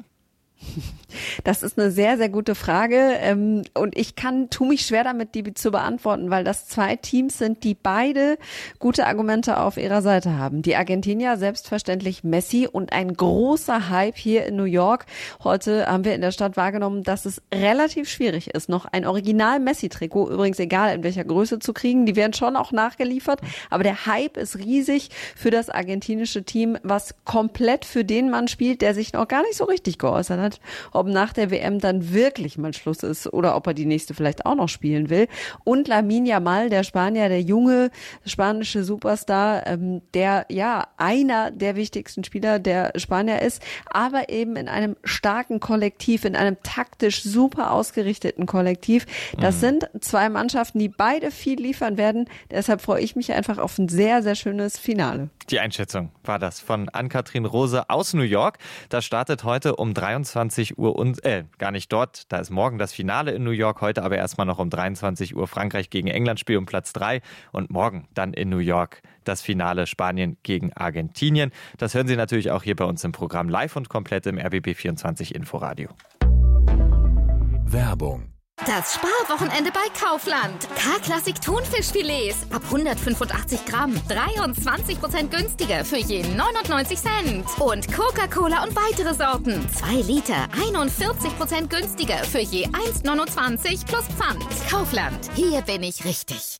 Das ist eine sehr, sehr gute Frage und ich kann, tu mich schwer damit, die zu beantworten, weil das zwei Teams sind, die beide gute Argumente auf ihrer Seite haben. Die Argentinier, selbstverständlich Messi und ein großer Hype hier in New York. Heute haben wir in der Stadt wahrgenommen, dass es relativ schwierig ist, noch ein Original-Messi-Trikot, übrigens egal in welcher Größe, zu kriegen. Die werden schon auch nachgeliefert, aber der Hype ist riesig für das argentinische Team, was komplett für den Mann spielt, der sich noch gar nicht so richtig geäußert hat, ob nach der W M dann wirklich mal Schluss ist oder ob er die nächste vielleicht auch noch spielen will. Und Lamine Yamal, der Spanier, der junge spanische Superstar, ähm, der ja einer der wichtigsten Spieler der Spanier ist, aber eben in einem starken Kollektiv, in einem taktisch super ausgerichteten Kollektiv. Das mhm. sind zwei Mannschaften, die beide viel liefern werden. Deshalb freue ich mich einfach auf ein sehr, sehr schönes Finale. Die Einschätzung war das von Ann-Kathrin Rose aus New York. Das startet heute um dreiundzwanzig zweiundzwanzig Uhr und, äh, gar nicht dort, da ist morgen das Finale in New York, heute aber erstmal noch um dreiundzwanzig Uhr Frankreich gegen England, Spiel um Platz drei und morgen dann in New York das Finale Spanien gegen Argentinien. Das hören Sie natürlich auch hier bei uns im Programm live und komplett im R B B vierundzwanzig Inforadio. Werbung. Das Sparwochenende bei Kaufland. K-Klassik Thunfischfilets ab hundertfünfundachtzig Gramm. dreiundzwanzig Prozent günstiger für je neunundneunzig Cent. Und Coca-Cola und weitere Sorten. zwei Liter, einundvierzig Prozent günstiger für je eins neunundzwanzig plus Pfand. Kaufland, hier bin ich richtig.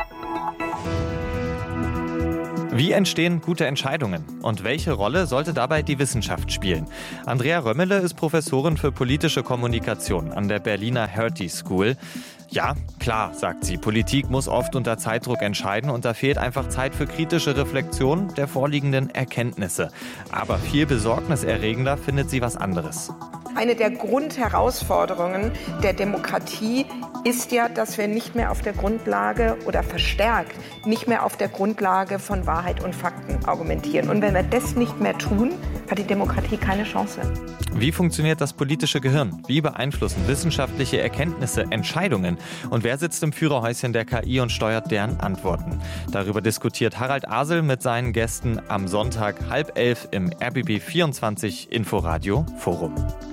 Wie entstehen gute Entscheidungen? Und welche Rolle sollte dabei die Wissenschaft spielen? Andrea Römmele ist Professorin für politische Kommunikation an der Berliner Hertie School. Ja, klar, sagt sie, Politik muss oft unter Zeitdruck entscheiden und da fehlt einfach Zeit für kritische Reflexion der vorliegenden Erkenntnisse. Aber viel besorgniserregender findet sie was anderes. Eine der Grundherausforderungen der Demokratie ist ja, dass wir nicht mehr auf der Grundlage oder verstärkt nicht mehr auf der Grundlage von Wahrheit und Fakten argumentieren. Und wenn wir das nicht mehr tun, hat die Demokratie keine Chance. Wie funktioniert das politische Gehirn? Wie beeinflussen wissenschaftliche Erkenntnisse Entscheidungen? Und wer sitzt im Führerhäuschen der K I und steuert deren Antworten? Darüber diskutiert Harald Asel mit seinen Gästen am Sonntag halb elf im R B B vierundzwanzig Inforadio Forum.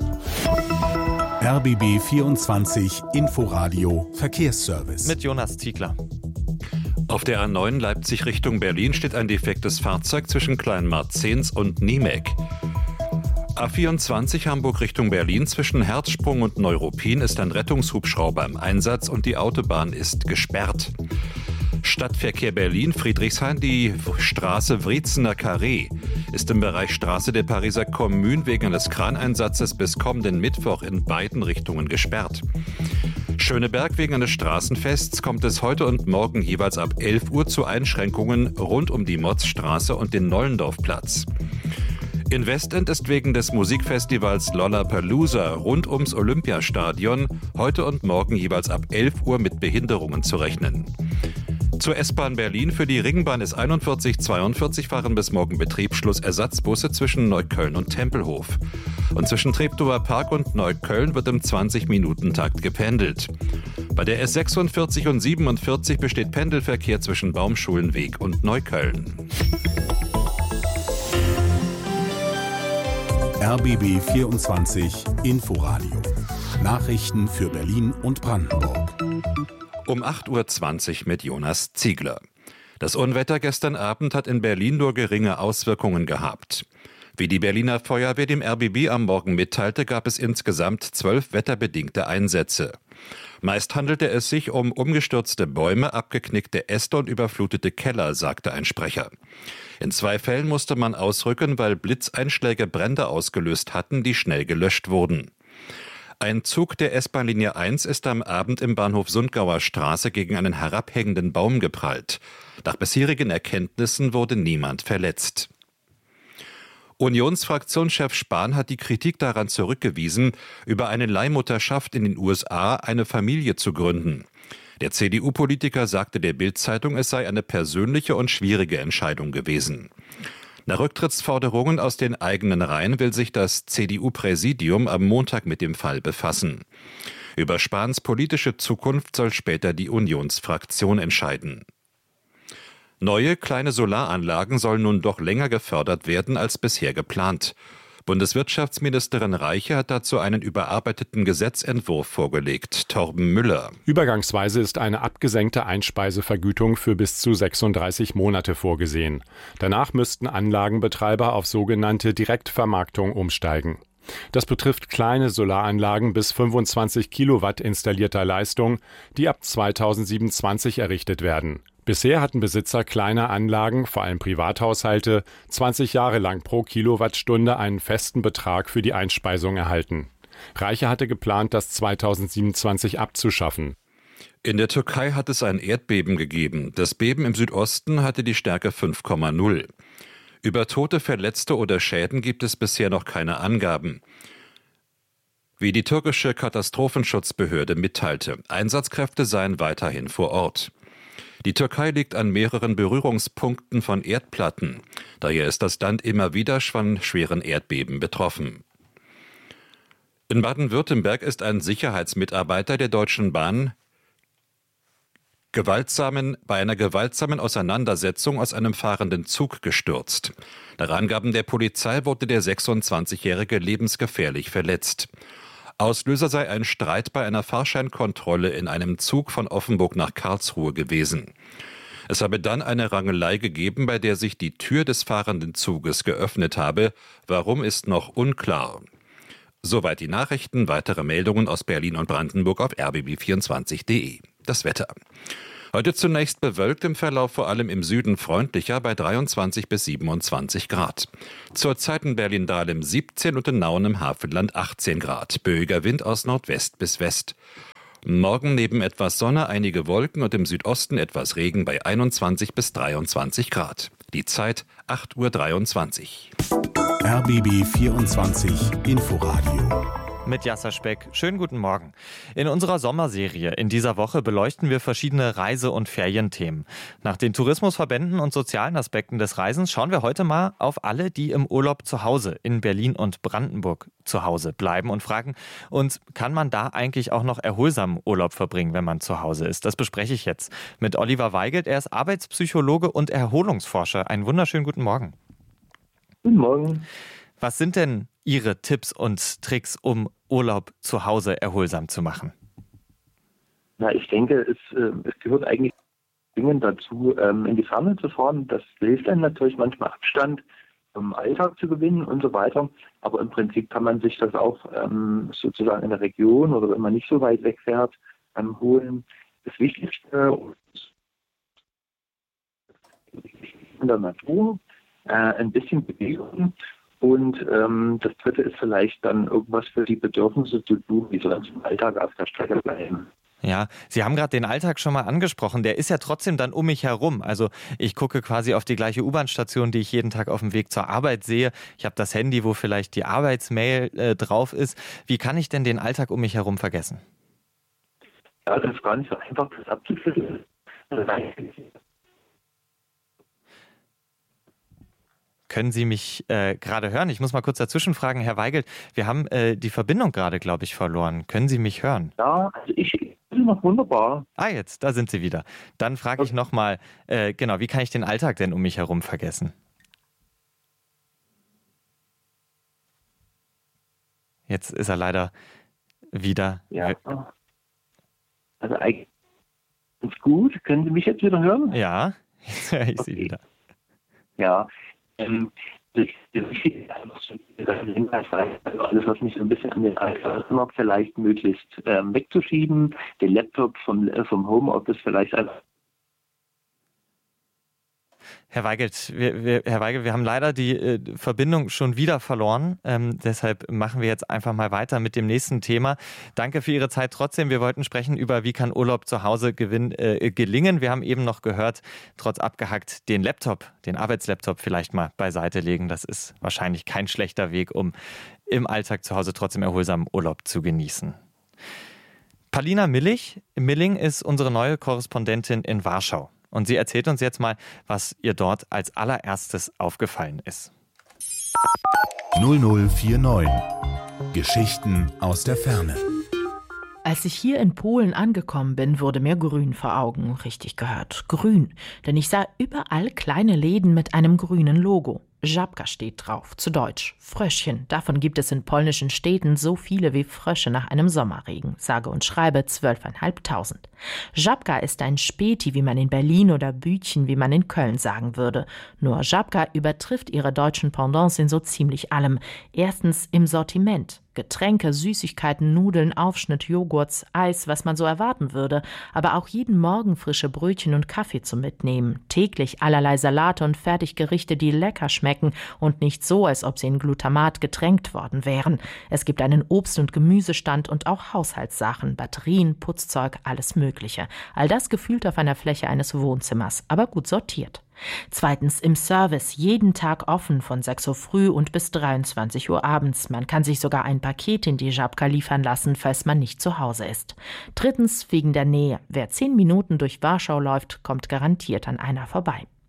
R B B vierundzwanzig Inforadio Verkehrsservice. Mit Jonas Ziegler. Auf der A neun Leipzig Richtung Berlin steht ein defektes Fahrzeug zwischen Kleinmarzens und Niemek. A vierundzwanzig Hamburg Richtung Berlin zwischen Herzsprung und Neuruppin ist ein Rettungshubschrauber im Einsatz und die Autobahn ist gesperrt. Stadtverkehr Berlin, Friedrichshain, die Straße Wriezener Carré ist im Bereich Straße der Pariser Kommune wegen eines Kraneinsatzes bis kommenden Mittwoch in beiden Richtungen gesperrt. Schöneberg wegen eines Straßenfests kommt es heute und morgen jeweils ab elf Uhr zu Einschränkungen rund um die Motzstraße und den Nollendorfplatz. In Westend ist wegen des Musikfestivals Lollapalooza rund ums Olympiastadion heute und morgen jeweils ab elf Uhr mit Behinderungen zu rechnen. Zur S-Bahn Berlin für die Ringbahn S einundvierzig zweiundvierzig fahren bis morgen Betriebsschluss Ersatzbusse zwischen Neukölln und Tempelhof. Und zwischen Treptower Park und Neukölln wird im zwanzig-Minuten-Takt gependelt. Bei der S sechsundvierzig und siebenundvierzig besteht Pendelverkehr zwischen Baumschulenweg und Neukölln. R B B vierundzwanzig Inforadio. Nachrichten für Berlin und Brandenburg. Um acht Uhr zwanzig mit Jonas Ziegler. Das Unwetter gestern Abend hat in Berlin nur geringe Auswirkungen gehabt. Wie die Berliner Feuerwehr dem R B B am Morgen mitteilte, gab es insgesamt zwölf wetterbedingte Einsätze. Meist handelte es sich um umgestürzte Bäume, abgeknickte Äste und überflutete Keller, sagte ein Sprecher. In zwei Fällen musste man ausrücken, weil Blitzeinschläge Brände ausgelöst hatten, die schnell gelöscht wurden. Ein Zug der S-Bahn-Linie eins ist am Abend im Bahnhof Sundgauer Straße gegen einen herabhängenden Baum geprallt. Nach bisherigen Erkenntnissen wurde niemand verletzt. Unionsfraktionschef Spahn hat die Kritik daran zurückgewiesen, über eine Leihmutterschaft in den U S A eine Familie zu gründen. Der C D U-Politiker sagte der Bild-Zeitung, es sei eine persönliche und schwierige Entscheidung gewesen. Nach Rücktrittsforderungen aus den eigenen Reihen will sich das C D U-Präsidium am Montag mit dem Fall befassen. Über Spahns politische Zukunft soll später die Unionsfraktion entscheiden. Neue kleine Solaranlagen sollen nun doch länger gefördert werden als bisher geplant. Bundeswirtschaftsministerin Reiche hat dazu einen überarbeiteten Gesetzentwurf vorgelegt. Torben Müller. Übergangsweise ist eine abgesenkte Einspeisevergütung für bis zu sechsunddreißig Monate vorgesehen. Danach müssten Anlagenbetreiber auf sogenannte Direktvermarktung umsteigen. Das betrifft kleine Solaranlagen bis fünfundzwanzig Kilowatt installierter Leistung, die ab zweitausendsiebenundzwanzig errichtet werden. Bisher hatten Besitzer kleiner Anlagen, vor allem Privathaushalte, zwanzig Jahre lang pro Kilowattstunde einen festen Betrag für die Einspeisung erhalten. Reiche hatte geplant, das zweitausendsiebenundzwanzig abzuschaffen. In der Türkei hat es ein Erdbeben gegeben. Das Beben im Südosten hatte die Stärke fünf Komma null. Über Tote, Verletzte oder Schäden gibt es bisher noch keine Angaben. Wie die türkische Katastrophenschutzbehörde mitteilte, Einsatzkräfte seien weiterhin vor Ort. Die Türkei liegt an mehreren Berührungspunkten von Erdplatten. Daher ist das Land immer wieder von schweren Erdbeben betroffen. In Baden-Württemberg ist ein Sicherheitsmitarbeiter der Deutschen Bahn gewaltsamen, bei einer gewaltsamen Auseinandersetzung aus einem fahrenden Zug gestürzt. Nach Angaben der Polizei wurde der sechsundzwanzigjährige lebensgefährlich verletzt. Auslöser sei ein Streit bei einer Fahrscheinkontrolle in einem Zug von Offenburg nach Karlsruhe gewesen. Es habe dann eine Rangelei gegeben, bei der sich die Tür des fahrenden Zuges geöffnet habe. Warum, ist noch unklar. Soweit die Nachrichten. Weitere Meldungen aus Berlin und Brandenburg auf r b b vierundzwanzig punkt d e. Das Wetter. Heute zunächst bewölkt, im Verlauf vor allem im Süden freundlicher bei dreiundzwanzig bis siebenundzwanzig Grad. Zurzeit in Berlin-Dahlem siebzehn und in Nauen im Hafenland achtzehn Grad. Böiger Wind aus Nordwest bis West. Morgen neben etwas Sonne einige Wolken und im Südosten etwas Regen bei einundzwanzig bis dreiundzwanzig Grad. Die Zeit acht Uhr dreiundzwanzig. R B B vierundzwanzig Inforadio. Mit Jasser Speck. Schönen guten Morgen. In unserer Sommerserie in dieser Woche beleuchten wir verschiedene Reise- und Ferienthemen. Nach den Tourismusverbänden und sozialen Aspekten des Reisens schauen wir heute mal auf alle, die im Urlaub zu Hause in Berlin und Brandenburg zu Hause bleiben und fragen uns, kann man da eigentlich auch noch erholsamen Urlaub verbringen, wenn man zu Hause ist? Das bespreche ich jetzt mit Oliver Weigelt. Er ist Arbeitspsychologe und Erholungsforscher. Einen wunderschönen guten Morgen. Guten Morgen. Was sind denn Ihre Tipps und Tricks, um Urlaub zu Hause erholsam zu machen? Na, ich denke, es, äh, es gehört eigentlich dringend dazu, ähm, in die Ferne zu fahren. Das hilft einem natürlich manchmal Abstand im Alltag zu gewinnen und so weiter. Aber im Prinzip kann man sich das auch ähm, sozusagen in der Region oder wenn man nicht so weit wegfährt, ähm, holen. Das Wichtigste in der Natur, äh, ein bisschen Bewegung. Und ähm, das Dritte ist vielleicht dann irgendwas für die Bedürfnisse zu tun, die so ganz im Alltag auf der Strecke bleiben. Ja, Sie haben gerade den Alltag schon mal angesprochen. Der ist ja trotzdem dann um mich herum. Also ich gucke quasi auf die gleiche U-Bahn-Station, die ich jeden Tag auf dem Weg zur Arbeit sehe. Ich habe das Handy, wo vielleicht die Arbeitsmail äh, drauf ist. Wie kann ich denn den Alltag um mich herum vergessen? Ja, das ist gar nicht so einfach, das abzuschütteln. Können Sie mich äh, gerade hören? Ich muss mal kurz dazwischen fragen, Herr Weigelt, wir haben äh, die Verbindung gerade, glaube ich, verloren. Können Sie mich hören? Ja, also ich bin noch wunderbar. Ah, jetzt, da sind Sie wieder. Dann frage ich nochmal, äh, genau, wie kann ich den Alltag denn um mich herum vergessen? Jetzt ist er leider wieder... Ja, also eigentlich ist gut. Können Sie mich jetzt wieder hören? Ja, jetzt höre ich okay. Sie wieder. Ja, Ähm, das Wichtige ist einfach so, also alles, was mich so ein bisschen an den Alltag erinnert, vielleicht möglichst ähm, wegzuschieben, den Laptop vom, äh, vom Homeoffice vielleicht einfach. Herr Weigelt, wir, wir, Herr Weigelt, wir haben leider die äh, Verbindung schon wieder verloren. Ähm, deshalb machen wir jetzt einfach mal weiter mit dem nächsten Thema. Danke für Ihre Zeit trotzdem. Wir wollten sprechen über, wie kann Urlaub zu Hause gewinn, äh, gelingen. Wir haben eben noch gehört, trotz abgehackt, den Laptop, den Arbeitslaptop vielleicht mal beiseite legen. Das ist wahrscheinlich kein schlechter Weg, um im Alltag zu Hause trotzdem erholsamen Urlaub zu genießen. Palina Millich, Milling ist unsere neue Korrespondentin in Warschau. Und sie erzählt uns jetzt mal, was ihr dort als allererstes aufgefallen ist. null null vier neun. Geschichten aus der Ferne. Als ich hier in Polen angekommen bin, wurde mir grün vor Augen. Richtig gehört, grün. Denn ich sah überall kleine Läden mit einem grünen Logo. Żabka steht drauf, zu Deutsch Fröschchen. Davon gibt es in polnischen Städten so viele wie Frösche nach einem Sommerregen. Sage und schreibe zwölftausendfünfhundert. Żabka ist ein Späti, wie man in Berlin, oder Bütchen, wie man in Köln sagen würde. Nur Żabka übertrifft ihre deutschen Pendants in so ziemlich allem. Erstens im Sortiment. Getränke, Süßigkeiten, Nudeln, Aufschnitt, Joghurts, Eis, was man so erwarten würde. Aber auch jeden Morgen frische Brötchen und Kaffee zum Mitnehmen. Täglich allerlei Salate und Fertiggerichte, die lecker schmecken und nicht so, als ob sie in Glutamat getränkt worden wären. Es gibt einen Obst- und Gemüsestand und auch Haushaltssachen, Batterien, Putzzeug, alles Mögliche. All das gefühlt auf einer Fläche eines Wohnzimmers, aber gut sortiert. Zweitens im Service, jeden Tag offen von sechs Uhr früh und bis dreiundzwanzig Uhr abends. Man kann sich sogar ein Paket in die Żabka liefern lassen, falls man nicht zu Hause ist. Drittens wegen der Nähe. Wer zehn Minuten durch Warschau läuft, kommt garantiert an einer vorbei.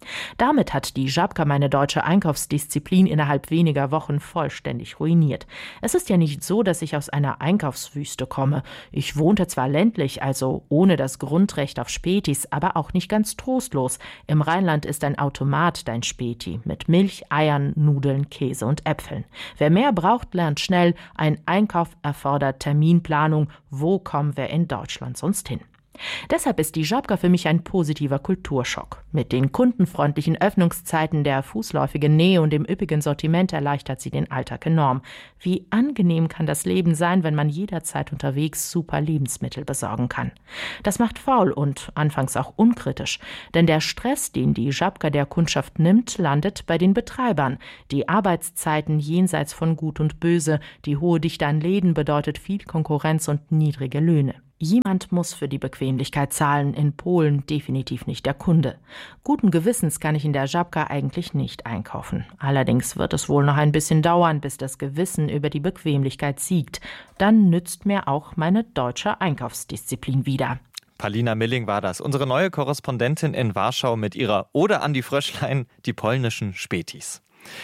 Damit hat die Żabka meine deutsche Einkaufsdisziplin innerhalb weniger Wochen vollständig ruiniert. Es ist ja nicht so, dass ich aus einer Einkaufswüste komme. Ich wohnte zwar ländlich, also ohne das Grundrecht auf Spätis, aber auch nicht ganz trostlos. Im Rheinland ist ein Automat dein Späti mit Milch, Eiern, Nudeln, Käse und Äpfeln. Wer mehr braucht, lernt schnell. Ein Einkauf erfordert Terminplanung. Wo kommen wir in Deutschland sonst hin? Deshalb ist die Żabka für mich ein positiver Kulturschock. Mit den kundenfreundlichen Öffnungszeiten, der fußläufigen Nähe und dem üppigen Sortiment erleichtert sie den Alltag enorm. Wie angenehm kann das Leben sein, wenn man jederzeit unterwegs super Lebensmittel besorgen kann. Das macht faul und anfangs auch unkritisch, denn der Stress, den die Żabka der Kundschaft nimmt, landet bei den Betreibern. Die Arbeitszeiten jenseits von Gut und Böse, die hohe Dichte an Läden bedeutet viel Konkurrenz und niedrige Löhne. Jemand muss für die Bequemlichkeit zahlen, in Polen definitiv nicht der Kunde. Guten Gewissens kann ich in der Żabka eigentlich nicht einkaufen. Allerdings wird es wohl noch ein bisschen dauern, bis das Gewissen über die Bequemlichkeit siegt. Dann nützt mir auch meine deutsche Einkaufsdisziplin wieder. Paulina Milling war das, unsere neue Korrespondentin in Warschau mit ihrer Ode an die Fröschlein, die polnischen Spätis.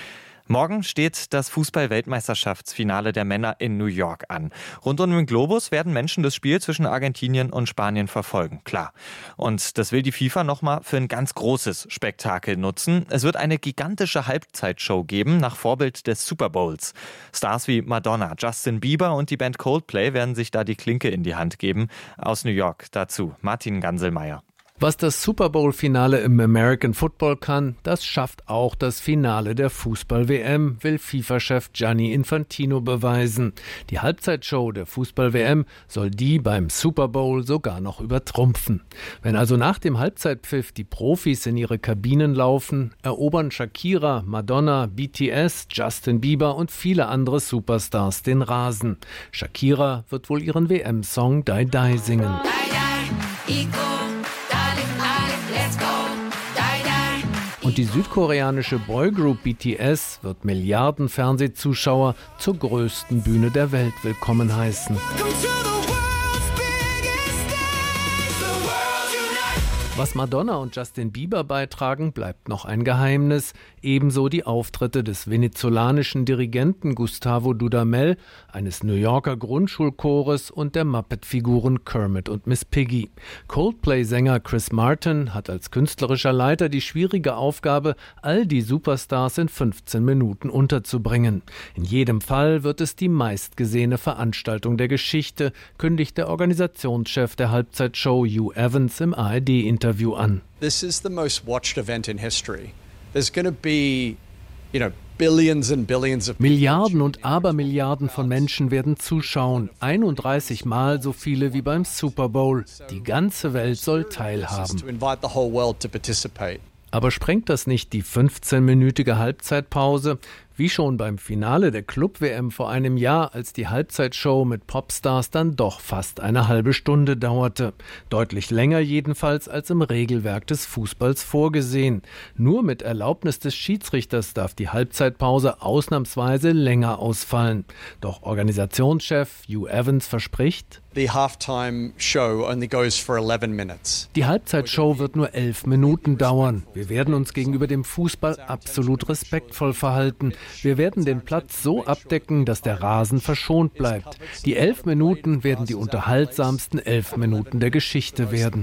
Morgen steht das Fußball-Weltmeisterschaftsfinale der Männer in New York an. Rund um den Globus werden Menschen das Spiel zwischen Argentinien und Spanien verfolgen, klar. Und das will die FIFA nochmal für ein ganz großes Spektakel nutzen. Es wird eine gigantische Halbzeitshow geben, nach Vorbild des Super Bowls. Stars wie Madonna, Justin Bieber und die Band Coldplay werden sich da die Klinke in die Hand geben. Aus New York dazu Martin Ganselmeier. Was das Super Bowl-Finale im American Football kann, das schafft auch das Finale der Fußball-W M, will FIFA-Chef Gianni Infantino beweisen. Die Halbzeitshow der Fußball-W M soll die beim Super Bowl sogar noch übertrumpfen. Wenn also nach dem Halbzeitpfiff die Profis in ihre Kabinen laufen, erobern Shakira, Madonna, B T S, Justin Bieber und viele andere Superstars den Rasen. Shakira wird wohl ihren W M-Song Die Die singen. Und die südkoreanische Boygroup B T S wird Milliarden Fernsehzuschauer zur größten Bühne der Welt willkommen heißen. Was Madonna und Justin Bieber beitragen, bleibt noch ein Geheimnis. Ebenso die Auftritte des venezolanischen Dirigenten Gustavo Dudamel, eines New Yorker Grundschulchores und der Muppet-Figuren Kermit und Miss Piggy. Coldplay-Sänger Chris Martin hat als künstlerischer Leiter die schwierige Aufgabe, all die Superstars in fünfzehn Minuten unterzubringen. In jedem Fall wird es die meistgesehene Veranstaltung der Geschichte, kündigt der Organisationschef der Halbzeitshow Hugh Evans im A R D-Interview an. This is the most watched event in history. There's going to be, you know, billions and billions of Milliarden und Abermilliarden von Menschen werden zuschauen. einunddreißig Mal so viele wie beim Super Bowl. Die ganze Welt soll teilhaben. Aber sprengt das nicht die fünfzehnminütige Halbzeitpause? Wie schon beim Finale der Club-W M vor einem Jahr, als die Halbzeitshow mit Popstars dann doch fast eine halbe Stunde dauerte. Deutlich länger jedenfalls als im Regelwerk des Fußballs vorgesehen. Nur mit Erlaubnis des Schiedsrichters darf die Halbzeitpause ausnahmsweise länger ausfallen. Doch Organisationschef Hugh Evans verspricht: The halftime show only goes for eleven minutes. Die Halbzeitshow wird nur elf Minuten dauern. Wir werden uns gegenüber dem Fußball absolut respektvoll verhalten. Wir werden den Platz so abdecken, dass der Rasen verschont bleibt. Die elf Minuten werden die unterhaltsamsten elf Minuten der Geschichte werden.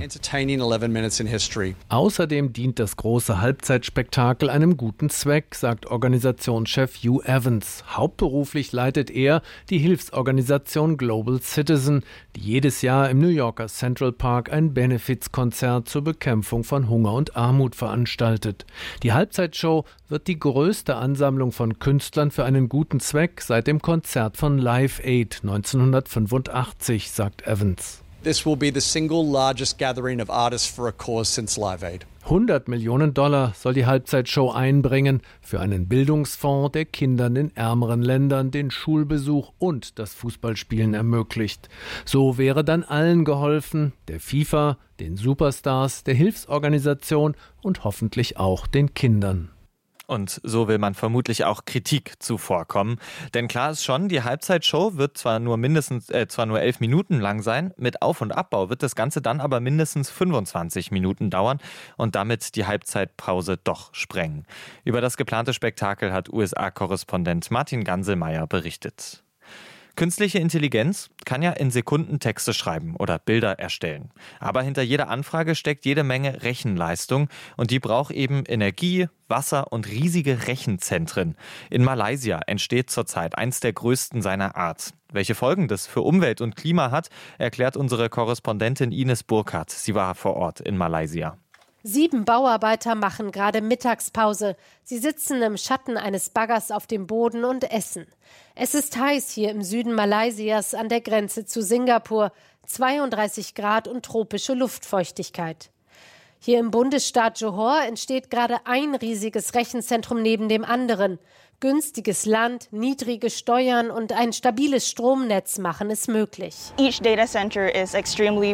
Außerdem dient das große Halbzeitspektakel einem guten Zweck, sagt Organisationschef Hugh Evans. Hauptberuflich leitet er die Hilfsorganisation Global Citizen, die jedes Jahr im New Yorker Central Park ein Benefizkonzert zur Bekämpfung von Hunger und Armut veranstaltet. Die Halbzeitshow wird die größte Ansammlung von Künstlern für einen guten Zweck seit dem Konzert von Live Aid neunzehnhundertfünfundachtzig, sagt Evans. This will be the single largest gathering of artists for a cause since Live Aid. hundert Millionen Dollar soll die Halbzeitshow einbringen für einen Bildungsfonds, der Kindern in ärmeren Ländern den Schulbesuch und das Fußballspielen ermöglicht. So wäre dann allen geholfen, der FIFA, den Superstars, der Hilfsorganisation und hoffentlich auch den Kindern. Und so will man vermutlich auch Kritik zuvorkommen. Denn klar ist schon, die Halbzeitshow wird zwar nur mindestens, äh, zwar nur elf Minuten lang sein, mit Auf- und Abbau wird das Ganze dann aber mindestens fünfundzwanzig Minuten dauern und damit die Halbzeitpause doch sprengen. Über das geplante Spektakel hat U S A-Korrespondent Martin Ganselmeier berichtet. Künstliche Intelligenz kann ja in Sekunden Texte schreiben oder Bilder erstellen. Aber hinter jeder Anfrage steckt jede Menge Rechenleistung und die braucht eben Energie, Wasser und riesige Rechenzentren. In Malaysia entsteht zurzeit eins der größten seiner Art. Welche Folgen das für Umwelt und Klima hat, erklärt unsere Korrespondentin Ines Burkhardt. Sie war vor Ort in Malaysia. Sieben Bauarbeiter machen gerade Mittagspause. Sie sitzen im Schatten eines Baggers auf dem Boden und essen. Es ist heiß hier im Süden Malaysias an der Grenze zu Singapur. zweiunddreißig Grad und tropische Luftfeuchtigkeit. Hier im Bundesstaat Johor entsteht gerade ein riesiges Rechenzentrum neben dem anderen. Günstiges Land, niedrige Steuern und ein stabiles Stromnetz machen es möglich. Each data center is extremely